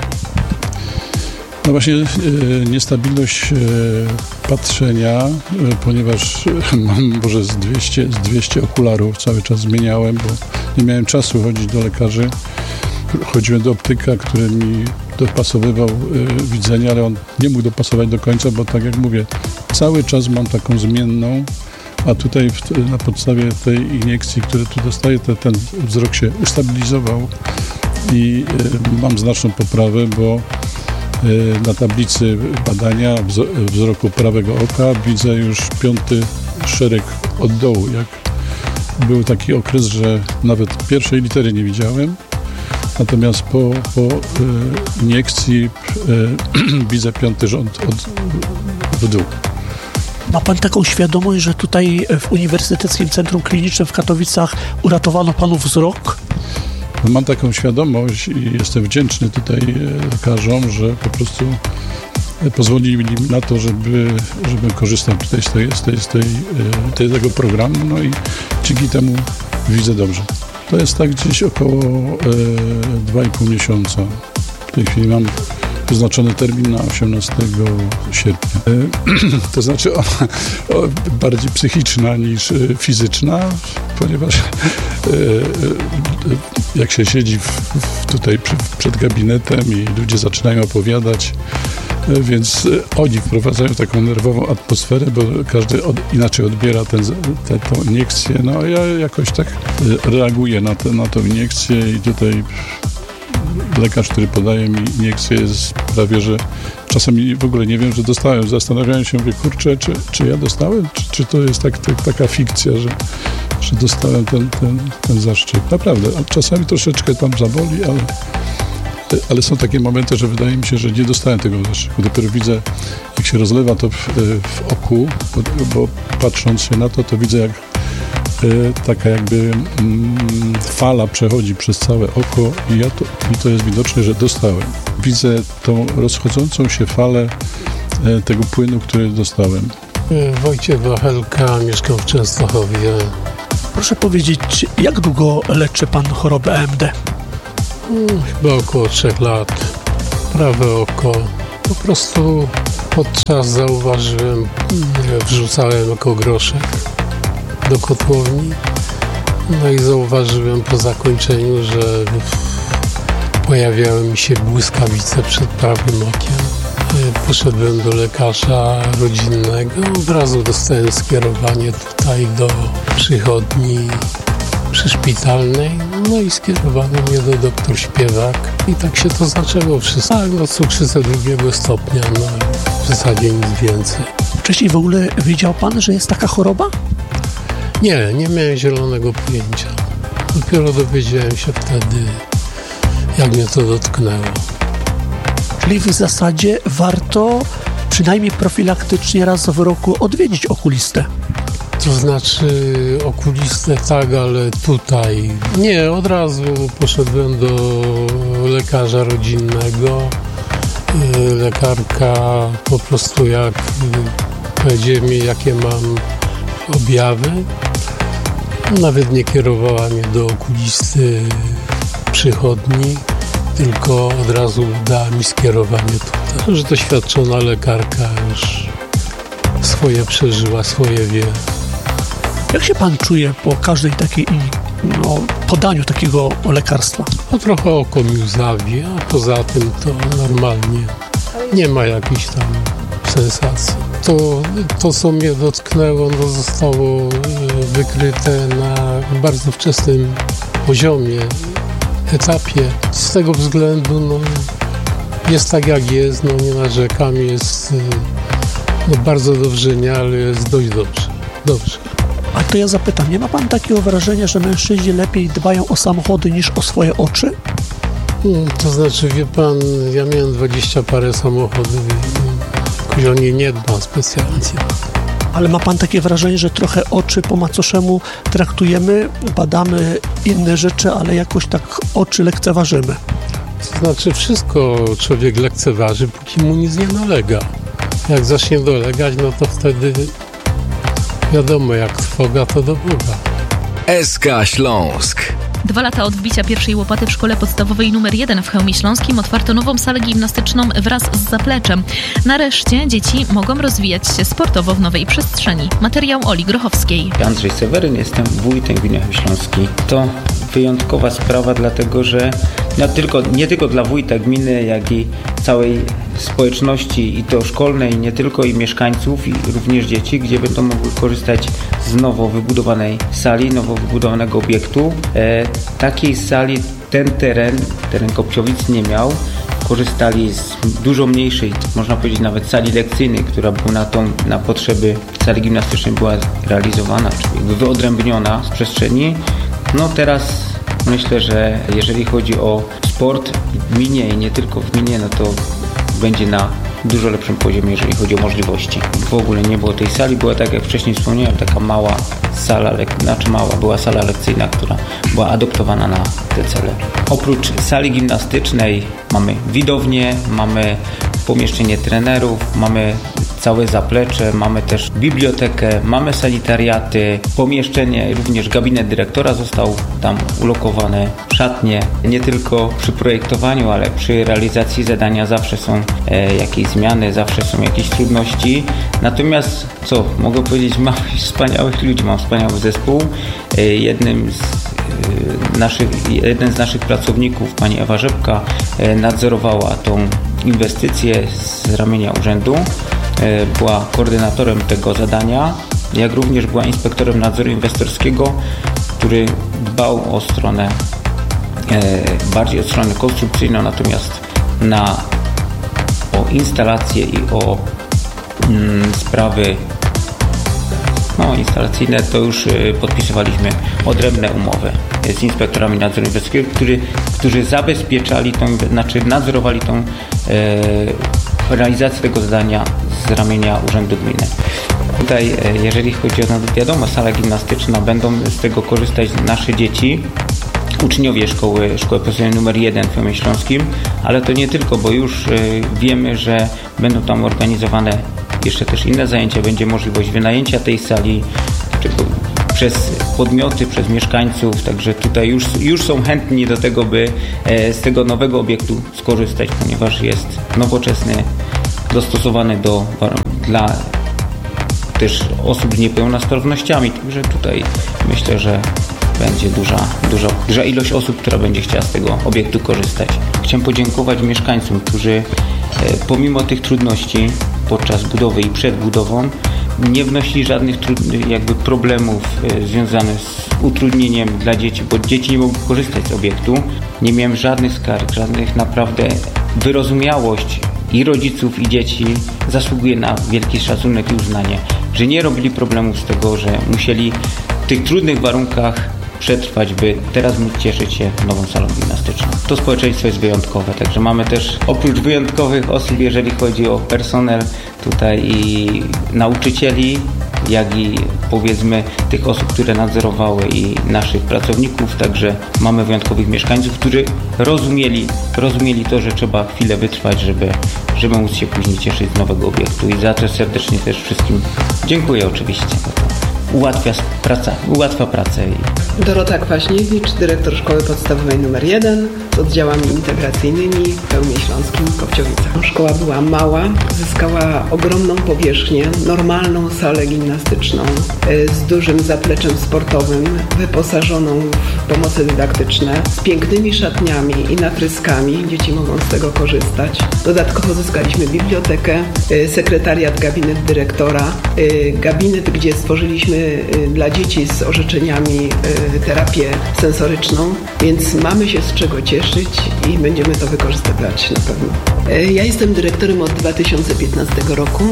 No właśnie e, niestabilność e, patrzenia, e, ponieważ mam może z dwieście, z dwieście okularów, cały czas zmieniałem, bo nie miałem czasu chodzić do lekarzy. Chodziłem do optyka, który mi dopasowywał e, widzenie, ale on nie mógł dopasować do końca, bo tak jak mówię, cały czas mam taką zmienną, a tutaj w, na podstawie tej iniekcji, które tu dostaję, to, ten wzrok się ustabilizował i e, mam znaczną poprawę, bo na tablicy badania wzroku prawego oka widzę już piąty szereg od dołu. Jak był taki okres, że nawet pierwszej litery nie widziałem, natomiast po, po iniekcji widzę piąty rząd od, w dół. Ma pan taką świadomość, że tutaj w Uniwersyteckim Centrum Klinicznym w Katowicach uratowano panu wzrok? Mam taką świadomość i jestem wdzięczny tutaj lekarzom, że po prostu pozwolili mi na to, żeby, żebym korzystał tutaj z, tej, z, tej, z tej, tej, tego programu, no i dzięki temu widzę dobrze. To jest tak gdzieś około e, dwa i pół miesiąca. W tej chwili mam wyznaczony termin na osiemnastego sierpnia. To znaczy o, o, bardziej psychiczna niż fizyczna, ponieważ jak się siedzi w, w tutaj przed, przed gabinetem i ludzie zaczynają opowiadać, więc oni wprowadzają taką nerwową atmosferę, bo każdy od, inaczej odbiera ten, te, tą iniekcję. No ja jakoś tak reaguję na, te, na tą iniekcję i tutaj lekarz, który podaje mi iniekcję, jest prawie, że czasami w ogóle nie wiem, że dostałem. Zastanawiałem się, mówię, kurczę, czy, czy ja dostałem? Czy, czy to jest tak, tak, taka fikcja, że, że dostałem ten, ten, ten zaszczep? Naprawdę, a czasami troszeczkę tam zaboli, ale ale są takie momenty, że wydaje mi się, że nie dostałem tego zaszczepu. Dopiero widzę, jak się rozlewa to w, w oku, bo, bo patrząc się na to, to widzę, jak taka jakby mm, fala przechodzi przez całe oko i, ja to, i to jest widoczne, że dostałem. Widzę tą rozchodzącą się falę tego płynu, który dostałem. Wojciech Wachelka, mieszkam w Częstochowie. Proszę powiedzieć, jak długo leczy pan chorobę A M D? Chyba około trzech lat. Prawe oko. Po prostu podczas zauważyłem, wrzucałem jako groszek do kotłowni. No i zauważyłem po zakończeniu, że pojawiały mi się błyskawice przed prawym okiem. Poszedłem do lekarza rodzinnego. Od razu dostałem skierowanie tutaj do przychodni przyszpitalnej, no i skierowano mnie do doktor Śpiewak i tak się to zaczęło wszystko. Tak, no cukrzycę drugiego stopnia, no w zasadzie nic więcej. Wcześniej w ogóle wiedział pan, że jest taka choroba? Nie, nie miałem zielonego pojęcia. Dopiero dowiedziałem się wtedy, jak mnie to dotknęło. Czyli w zasadzie warto przynajmniej profilaktycznie raz w roku odwiedzić okulistę. To znaczy okulistę tak, ale tutaj nie, od razu poszedłem do lekarza rodzinnego. Lekarka po prostu jak powiedziała mi, jakie mam objawy, nawet nie kierowała mnie do okulisty przychodni, tylko od razu dała mi skierowanie tutaj. Że doświadczona lekarka już swoje przeżyła, swoje wie. Jak się pan czuje po każdej takiej no, podaniu takiego lekarstwa? No trochę oko mi łzawi, a poza tym to normalnie. Nie ma jakichś tam sensacji. To, to co mnie dotknęło, no, zostało wykryte na bardzo wczesnym poziomie, etapie. Z tego względu no, jest tak jak jest, no nie narzekam, jest no, bardzo dobrze, nie, ale jest dość dobrze. Dobrze. A to ja zapytam, nie ma pan takiego wrażenia, że mężczyźni lepiej dbają o samochody niż o swoje oczy? Hmm, to znaczy, wie pan, ja miałem dwadzieścia parę samochodów i o nie nie dbam specjalnie. Ale ma pan takie wrażenie, że trochę oczy po macoszemu traktujemy, badamy inne rzeczy, ale jakoś tak oczy lekceważymy? To znaczy, wszystko człowiek lekceważy, póki mu nic nie dolega. Jak zacznie dolegać, no to wtedy wiadomo, jak trwoga, to do Boga. S K Śląsk. Dwa lata od wbicia pierwszej łopaty w szkole podstawowej numer jeden w Chełmie Śląskim otwarto nową salę gimnastyczną wraz z zapleczem. Nareszcie dzieci mogą rozwijać się sportowo w nowej przestrzeni. Materiał Oli Grochowskiej. Andrzej Seweryn, jestem wójtem gminy Chełm Śląski. To wyjątkowa sprawa, dlatego że no tylko, nie tylko dla wójta gminy, jak i całej społeczności i to szkolnej, nie tylko i mieszkańców, i również dzieci, gdzie będą mogły korzystać z nowo wybudowanej sali, nowo wybudowanego obiektu. E, takiej sali ten teren, teren Kopciowic nie miał. Korzystali z dużo mniejszej, można powiedzieć nawet sali lekcyjnej, która była na, tą, na potrzeby sali gimnastycznej była realizowana, czyli jakby wyodrębniona z przestrzeni. No teraz myślę, że jeżeli chodzi o sport w gminie i nie tylko w gminie, no to będzie na dużo lepszym poziomie, jeżeli chodzi o możliwości. W ogóle nie było tej sali, była, tak jak wcześniej wspomniałem, taka mała sala, lek- znaczy mała, była sala lekcyjna, która była adoptowana na te cele. Oprócz sali gimnastycznej mamy widownię, mamy pomieszczenie trenerów, mamy całe zaplecze, mamy też bibliotekę, mamy sanitariaty, pomieszczenie, również gabinet dyrektora został tam ulokowany, szatnie. Nie tylko przy projektowaniu, ale przy realizacji zadania zawsze są e, jakieś zmiany, zawsze są jakieś trudności. Natomiast co, mogę powiedzieć, mam wspaniałych ludzi, mam wspaniały zespół. E, jednym z e, naszych, jeden z naszych pracowników, pani Ewa Rzepka, e, nadzorowała tą inwestycję z ramienia urzędu. E, była koordynatorem tego zadania, jak również była inspektorem nadzoru inwestorskiego, który dbał o stronę bardziej od strony konstrukcyjną, natomiast na o instalacje i o mm, sprawy no, instalacyjne to już y, podpisywaliśmy odrębne umowy z inspektorami nadzoru inwestorskiego, który, którzy zabezpieczali tą, znaczy nadzorowali tą y, realizację tego zadania z ramienia Urzędu Gminy. Tutaj, y, jeżeli chodzi o, no, wiadomo, sala gimnastyczna, będą z tego korzystać nasze dzieci, uczniowie szkoły, szkoły podstawowej numer jeden w Chełmie Śląskim, ale to nie tylko, bo już y, wiemy, że będą tam organizowane jeszcze też inne zajęcia, będzie możliwość wynajęcia tej sali czy, przez podmioty, przez mieszkańców, także tutaj już, już są chętni do tego, by e, z tego nowego obiektu skorzystać, ponieważ jest nowoczesny, dostosowany do, dla też osób z niepełnosprawnościami, także tutaj myślę, że będzie duża, duża, duża ilość osób, która będzie chciała z tego obiektu korzystać. Chciałem podziękować mieszkańcom, którzy e, pomimo tych trudności podczas budowy i przed budową nie wnosili żadnych trud- jakby problemów e, związanych z utrudnieniem dla dzieci, bo dzieci nie mogły korzystać z obiektu. Nie miałem żadnych skarg, żadnych, naprawdę wyrozumiałość i rodziców, i dzieci zasługuje na wielki szacunek i uznanie, że nie robili problemów z tego, że musieli w tych trudnych warunkach przetrwać, by teraz móc cieszyć się nową salą gimnastyczną. To społeczeństwo jest wyjątkowe, także mamy też oprócz wyjątkowych osób, jeżeli chodzi o personel tutaj i nauczycieli, jak i powiedzmy tych osób, które nadzorowały i naszych pracowników, także mamy wyjątkowych mieszkańców, którzy rozumieli, rozumieli to, że trzeba chwilę wytrwać, żeby, żeby móc się później cieszyć z nowego obiektu i za to serdecznie też wszystkim dziękuję oczywiście. Ułatwia praca, ułatwia pracę. Dorota Kwaśniewicz, dyrektor Szkoły Podstawowej numer jeden z oddziałami integracyjnymi w Chełmie Śląskim, Kopciowicach. Szkoła była mała, zyskała ogromną powierzchnię, normalną salę gimnastyczną z dużym zapleczem sportowym, wyposażoną w pomoce dydaktyczne, z pięknymi szatniami i natryskami. Dzieci mogą z tego korzystać. Dodatkowo zyskaliśmy bibliotekę, sekretariat, gabinet dyrektora, gabinet, gdzie stworzyliśmy dla dzieci z orzeczeniami terapię sensoryczną, więc mamy się z czego cieszyć i będziemy to wykorzystywać na pewno. Ja jestem dyrektorem od dwa tysiące piętnastego roku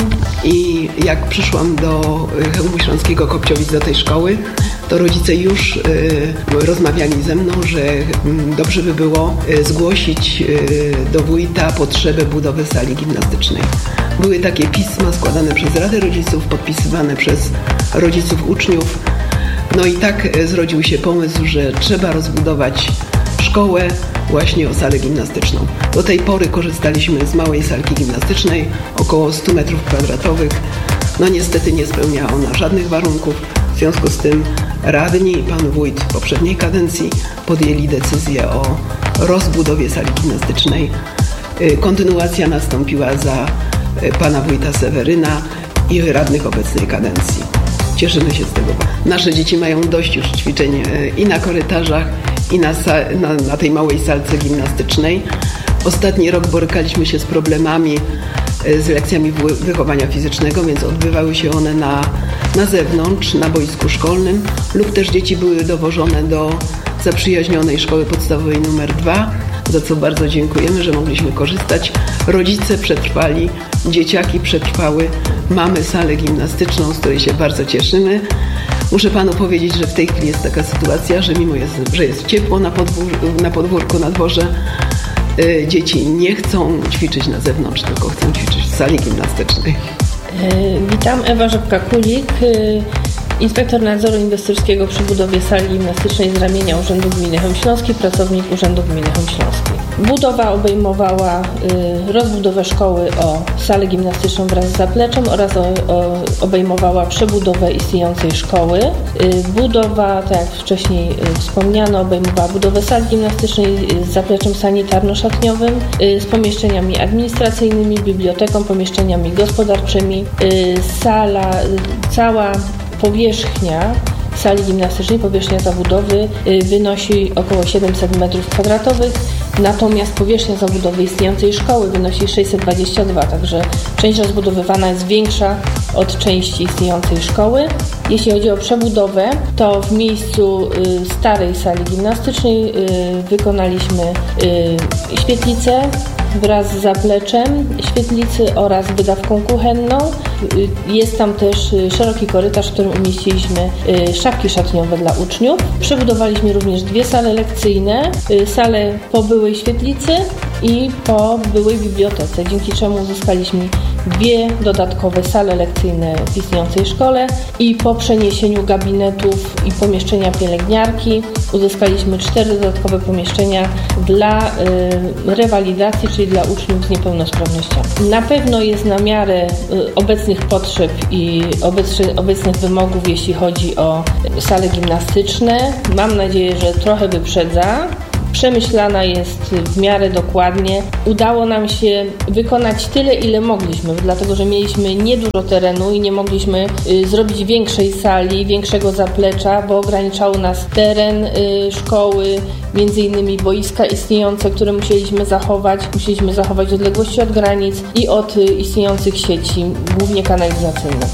i jak przyszłam do Chełmu Śląskiego Kopciowic, do tej szkoły, to rodzice już rozmawiali ze mną, że dobrze by było zgłosić do wójta potrzebę budowy sali gimnastycznej. Były takie pisma składane przez Radę Rodziców, podpisywane przez rodziców uczniów. No i tak zrodził się pomysł, że trzeba rozbudować szkołę właśnie o salę gimnastyczną. Do tej pory korzystaliśmy z małej salki gimnastycznej, około stu metrów kwadratowych. No niestety nie spełniała ona żadnych warunków. W związku z tym radni i pan wójt w poprzedniej kadencji podjęli decyzję o rozbudowie sali gimnastycznej. Kontynuacja nastąpiła za pana wójta Seweryna i radnych obecnej kadencji. Cieszymy się z tego. Nasze dzieci mają dość już ćwiczeń i na korytarzach, i na, na, na tej małej salce gimnastycznej. Ostatni rok borykaliśmy się z problemami z lekcjami wychowania fizycznego, więc odbywały się one na, na zewnątrz, na boisku szkolnym, lub też dzieci były dowożone do zaprzyjaźnionej szkoły podstawowej numer dwa, za co bardzo dziękujemy, że mogliśmy korzystać. Rodzice przetrwali, dzieciaki przetrwały. Mamy salę gimnastyczną, z której się bardzo cieszymy. Muszę panu powiedzieć, że w tej chwili jest taka sytuacja, że mimo, jest, że jest ciepło na, podwór- na podwórku, na dworze, yy, dzieci nie chcą ćwiczyć na zewnątrz, tylko chcą ćwiczyć w sali gimnastycznej. Yy, witam, Ewa Rzepka-Kulik. Yy, Inspektor nadzoru inwestorskiego przy budowie sali gimnastycznej z ramienia Urzędu Gminy Chełm Śląski, pracownik Urzędu Gminy Chełm Śląski. Budowa obejmowała y, rozbudowę szkoły o salę gimnastyczną wraz z zapleczem oraz o, o, obejmowała przebudowę istniejącej szkoły. Y, budowa, tak jak wcześniej y, wspomniano, obejmowała budowę sali gimnastycznej y, z zapleczem sanitarno-szatniowym, y, z pomieszczeniami administracyjnymi, biblioteką, pomieszczeniami gospodarczymi. Y, sala, y, cała powierzchnia sali gimnastycznej, powierzchnia zabudowy wynosi około siedemset metrów kwadratowych, natomiast powierzchnia zabudowy istniejącej szkoły wynosi sześćset dwadzieścia dwa, także część rozbudowywana jest większa od części istniejącej szkoły. Jeśli chodzi o przebudowę, to w miejscu starej sali gimnastycznej wykonaliśmy świetlicę wraz z zapleczem świetlicy oraz wydawką kuchenną. Jest tam też szeroki korytarz, w którym umieściliśmy szafki szatniowe dla uczniów. Przebudowaliśmy również dwie sale lekcyjne, salę po byłej świetlicy i po byłej bibliotece, dzięki czemu uzyskaliśmy dwie dodatkowe sale lekcyjne w istniejącej szkole i po przeniesieniu gabinetów i pomieszczenia pielęgniarki uzyskaliśmy cztery dodatkowe pomieszczenia dla y, rewalidacji, czyli dla uczniów z niepełnosprawnościami. Na pewno jest na miarę y, obecnych potrzeb i obecny, obecnych wymogów, jeśli chodzi o sale gimnastyczne. Mam nadzieję, że trochę wyprzedza. Przemyślana jest w miarę dokładnie. Udało nam się wykonać tyle, ile mogliśmy, dlatego że mieliśmy niedużo terenu i nie mogliśmy y, zrobić większej sali, większego zaplecza, bo ograniczały nas teren y, szkoły, między innymi boiska istniejące, które musieliśmy zachować. Musieliśmy zachować odległości od granic i od y, istniejących sieci, głównie kanalizacyjnych.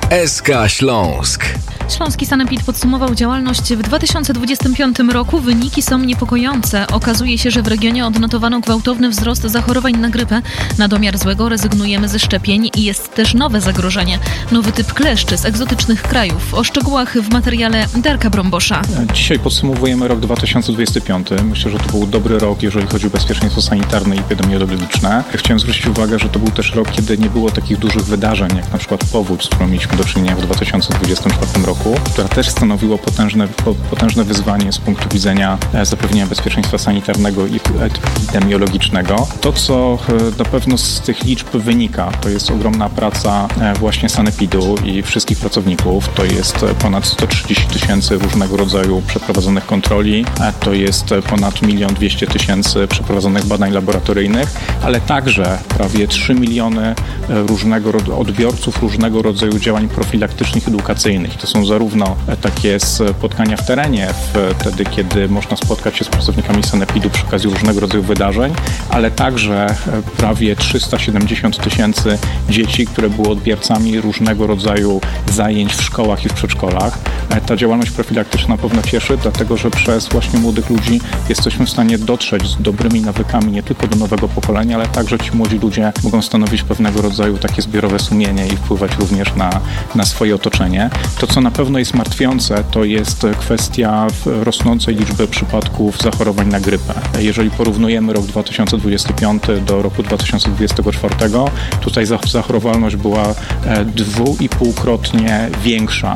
S K Śląsk. Śląski Sanepid podsumował działalność w dwa tysiące dwudziestym piątym roku. Wyniki są niepokojące. Okazuje się, że w regionie odnotowano gwałtowny wzrost zachorowań na grypę. Na domiar złego rezygnujemy ze szczepień i jest też nowe zagrożenie. Nowy typ kleszczy z egzotycznych krajów. O szczegółach w materiale Darka Brąbosza. Dzisiaj podsumowujemy rok dwa tysiące dwudziesty piąty. Myślę, że to był dobry rok, jeżeli chodzi o bezpieczeństwo sanitarne i epidemiologiczne. Chciałem zwrócić uwagę, że to był też rok, kiedy nie było takich dużych wydarzeń, jak na przykład powódź, z którą mieliśmy do czynienia w dwa tysiące dwudziestym czwartym roku. Która też stanowiło potężne, potężne wyzwanie z punktu widzenia zapewnienia bezpieczeństwa sanitarnego i epidemiologicznego. To, co na pewno z tych liczb wynika, to jest ogromna praca właśnie Sanepidu i wszystkich pracowników. To jest ponad sto trzydzieści tysięcy różnego rodzaju przeprowadzonych kontroli, to jest ponad milion dwieście tysięcy przeprowadzonych badań laboratoryjnych, ale także prawie trzy miliony różnego odbiorców różnego rodzaju działań profilaktycznych, edukacyjnych. To są zarówno takie spotkania w terenie, wtedy kiedy można spotkać się z pracownikami Sanepidu przy okazji różnego rodzaju wydarzeń, ale także prawie trzysta siedemdziesiąt tysięcy dzieci, które były odbiorcami różnego rodzaju zajęć w szkołach i w przedszkolach. Ta działalność profilaktyczna na pewno cieszy, dlatego że przez właśnie młodych ludzi jesteśmy w stanie dotrzeć z dobrymi nawykami nie tylko do nowego pokolenia, ale także ci młodzi ludzie mogą stanowić pewnego rodzaju takie zbiorowe sumienie i wpływać również na, na swoje otoczenie. To, co na pewno jest martwiące, to jest kwestia rosnącej liczby przypadków zachorowań na grypę. Jeżeli porównujemy rok dwa tysiące dwudziesty piąty do roku dwa tysiące dwudziestego czwartego, tutaj zachorowalność była dwu i półkrotnie większa,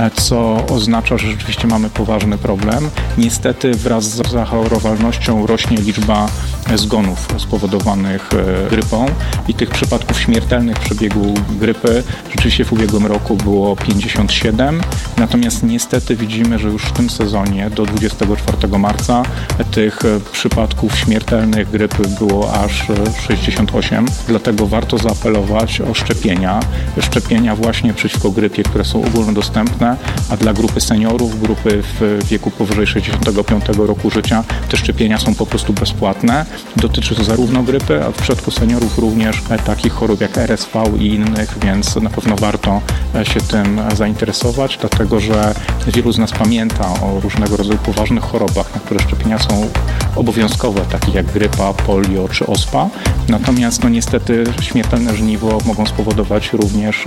co oznacza, że rzeczywiście mamy poważny problem. Niestety wraz z zachorowalnością rośnie liczba zgonów spowodowanych grypą i tych przypadków śmiertelnych w przebiegu grypy rzeczywiście w ubiegłym roku było pięćdziesiąt siedem, natomiast niestety widzimy, że już w tym sezonie do dwudziestego czwartego marca tych przypadków śmiertelnych grypy było aż sześćdziesiąt osiem, dlatego warto zaapelować o szczepienia. Szczepienia właśnie przeciwko grypie, które są ogólnodostępne, a dla grupy seniorów, grupy w wieku powyżej sześćdziesiątego piątego roku życia, te szczepienia są po prostu bezpłatne. Dotyczy to zarówno grypy, a w przypadku seniorów również takich chorób jak R S V i innych, więc na pewno warto się tym zainteresować, dlatego że wielu z nas pamięta o różnego rodzaju poważnych chorobach, na które szczepienia są obowiązkowe, takich jak grypa, polio czy ospa, Natomiast no niestety śmiertelne żniwo mogą spowodować również,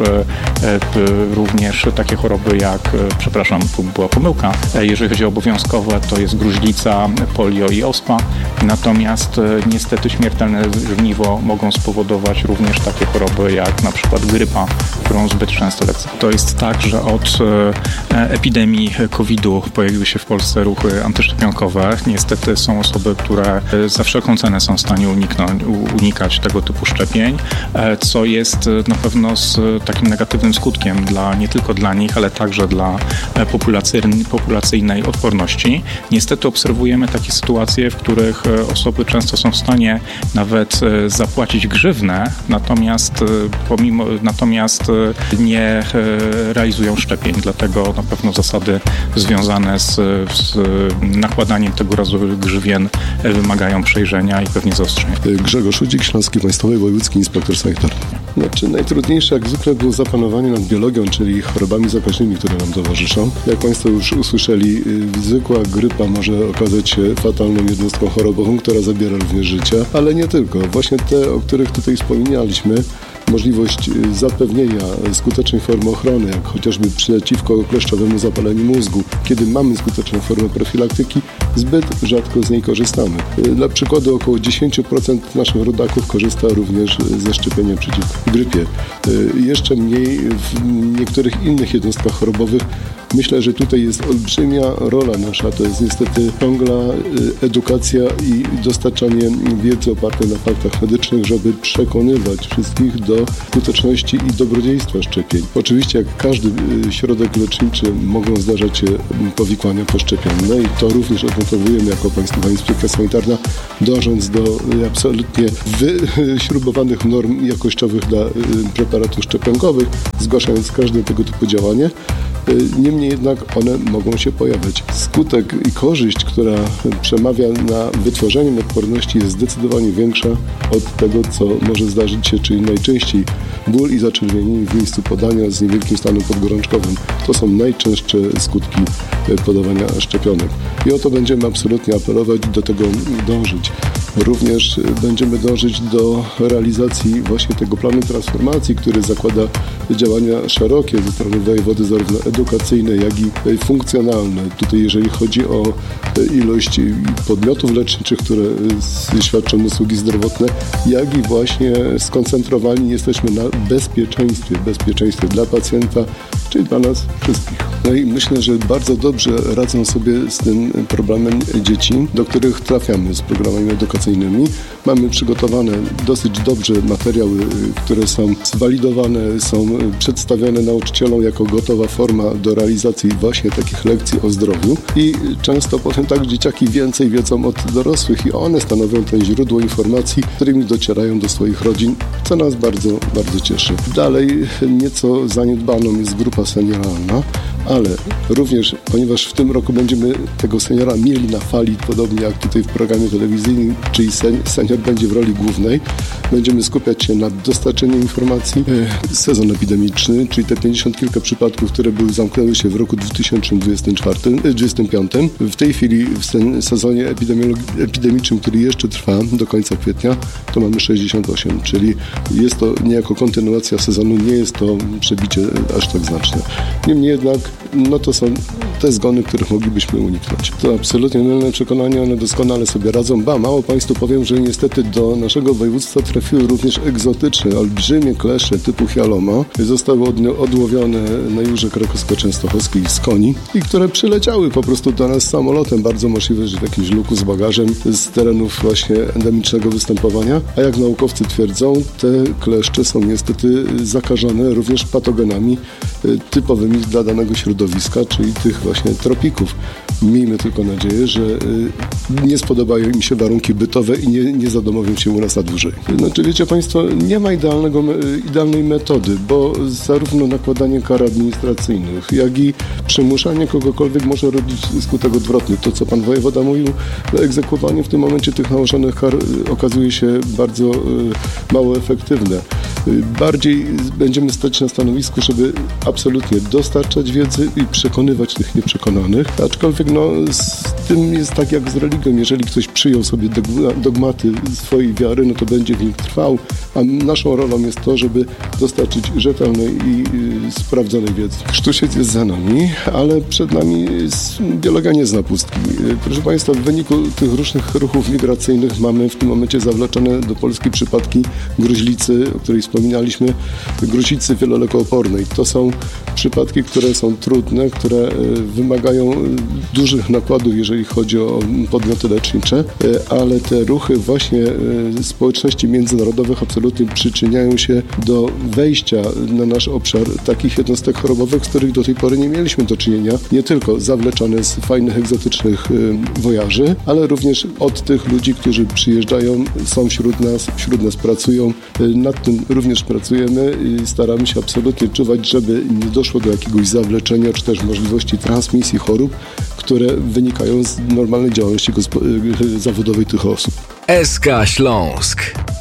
również takie choroby jak, przepraszam, tu była pomyłka, jeżeli chodzi o obowiązkowe, to jest gruźlica, polio i ospa. Natomiast niestety śmiertelne żniwo mogą spowodować również takie choroby jak na przykład grypa, którą zbyt często lekceważymy. To jest tak, że od epidemii kowida pojawiły się w Polsce ruchy antyszczepionkowe. Niestety są osoby, które za wszelką cenę są w stanie uniknąć, unikać tego typu szczepień, co jest na pewno z takim negatywnym skutkiem dla, nie tylko dla nich, ale także dla populacyjnej, populacyjnej odporności. Niestety obserwujemy takie sytuacje, w których osoby często są w stanie nawet zapłacić grzywnę, natomiast pomimo, natomiast nie realizują szczepień. Dlatego na pewno zasady związane z, z nakładaniem tego rodzaju grzywien wymagają przejrzenia i pewnie zaostrzenia. Grzegorz Udzik, Śląski Państwowy Wojewódzki Inspektor Sanitarny. Znaczy, najtrudniejsze jak zwykle było zapanowanie nad biologią, czyli chorobami zakaźnymi, które nam towarzyszą. Jak Państwo już usłyszeli, zwykła grypa może okazać się fatalną jednostką chorobową, która zabiera również życie, ale nie tylko. Właśnie te, o których tutaj wspominaliśmy, możliwość zapewnienia skutecznej formy ochrony, jak chociażby przeciwko kleszczowemu zapaleniu mózgu. Kiedy mamy skuteczną formę profilaktyki, zbyt rzadko z niej korzystamy. Dla przykładu około dziesięć procent naszych rodaków korzysta również ze szczepienia przeciwko grypie. Jeszcze mniej w niektórych innych jednostkach chorobowych. Myślę, że tutaj jest olbrzymia rola nasza, to jest niestety ciągła edukacja i dostarczanie wiedzy opartej na faktach medycznych, żeby przekonywać wszystkich do skuteczności i dobrodziejstwa szczepień. Oczywiście jak każdy środek leczniczy mogą zdarzać się powikłania poszczepienne i to również odnotowujemy jako Państwowa Inspekcja Sanitarna, dążąc do absolutnie wyśrubowanych norm jakościowych dla preparatów szczepionkowych, zgłaszając każde tego typu działanie. Niemniej jednak one mogą się pojawiać. Skutek i korzyść, która przemawia na wytworzenie odporności, jest zdecydowanie większa od tego, co może zdarzyć się, czyli najczęściej ból i zaczerwienienie w miejscu podania z niewielkim stanem podgorączkowym. To są najczęstsze skutki podawania szczepionek. I o to będziemy absolutnie apelować, do tego dążyć. Również będziemy dążyć do realizacji właśnie tego planu transformacji, który zakłada działania szerokie ze strony wojewody, zarówno edukacyjne, jak i funkcjonalne. Tutaj jeżeli chodzi o ilość podmiotów leczniczych, które świadczą usługi zdrowotne, jak i właśnie skoncentrowani jesteśmy na bezpieczeństwie, bezpieczeństwie dla pacjenta, czyli dla nas wszystkich. No i myślę, że bardzo dobrze radzą sobie z tym problemem dzieci, do których trafiamy z programami edukacyjnymi. Mamy przygotowane dosyć dobrze materiały, które są zwalidowane, są przedstawione nauczycielom jako gotowa forma do realizacji właśnie takich lekcji o zdrowiu i często potem tak dzieciaki więcej wiedzą od dorosłych i one stanowią to źródło informacji, którymi docierają do swoich rodzin, co nas bardzo, bardzo cieszy. Dalej nieco zaniedbaną jest grupa senioralna, ale również, ponieważ w tym roku będziemy tego seniora mieli na fali, podobnie jak tutaj w programie telewizyjnym, czyli senior będzie w roli głównej, będziemy skupiać się na dostarczeniu informacji. Sezon epidemiczny, czyli te pięćdziesiąt kilka przypadków, które były zamknęły się w roku dwa tysiące dwudziestym piątym. W tej chwili w sezonie epidemicznym, który jeszcze trwa do końca kwietnia, to mamy sześćdziesiąt osiem, czyli jest to niejako kontynuacja sezonu, nie jest to przebicie aż tak znaczne. Niemniej jednak, no to są te zgony, których moglibyśmy uniknąć. To absolutnie mylne przekonanie, one doskonale sobie radzą. Ba, mało Państwu powiem, że niestety do naszego województwa trafiły również egzotyczne, olbrzymie kleszcze typu hialoma. Zostały odłowione na Jurze Krakowsko-Częstochowskiej z koni i które przyleciały po prostu do nas samolotem. Bardzo możliwe, że w jakimś luku z bagażem z terenów właśnie endemicznego występowania. A jak naukowcy twierdzą, te kleszcze są niestety zakażone również patogenami typowymi dla danego środowiska, czyli tych właśnie tropików. Miejmy tylko nadzieję, że nie spodobają im się warunki bytowe i nie, nie zadomowią się u nas na dłużej. Znaczy, wiecie Państwo, nie ma idealnego, idealnej metody, bo zarówno nakładanie kar administracyjnych, jak i przymuszanie kogokolwiek może robić skutek odwrotny. To, co Pan wojewoda mówił, egzekwowanie w tym momencie tych nałożonych kar okazuje się bardzo mało efektywne. Bardziej będziemy stać na stanowisku, żeby absolutnie dostarczać wiedzy i przekonywać tych nieprzekonanych. Aczkolwiek no, z tym jest tak jak z religią. Jeżeli ktoś przyjął sobie dogmaty swojej wiary, no to będzie w nich trwał, a naszą rolą jest to, żeby dostarczyć rzetelnej i sprawdzonej wiedzy. Chrztusiec jest za nami, ale przed nami jest, biologia nie zna pustki. Proszę Państwa, w wyniku tych różnych ruchów migracyjnych mamy w tym momencie zawleczone do Polski przypadki gruźlicy, o której wspominaliśmy, gruźlicy wielolekoopornej. To są przypadki, które są trudne, które wymagają dużych nakładów, jeżeli chodzi o podmioty lecznicze, ale te ruchy właśnie społeczności międzynarodowych absolutnie przyczyniają się do wejścia na nasz obszar takich jednostek chorobowych, z których do tej pory nie mieliśmy do czynienia. Nie tylko zawleczane z fajnych, egzotycznych wojaży, ale również od tych ludzi, którzy przyjeżdżają, są wśród nas, wśród nas pracują. Nad tym również pracujemy i staramy się absolutnie czuwać, żeby nie doszło do jakiegoś zawleczenia, czy też możliwości transmisji chorób, które wynikają z normalnej działalności zawodowej tych osób. S K Śląsk.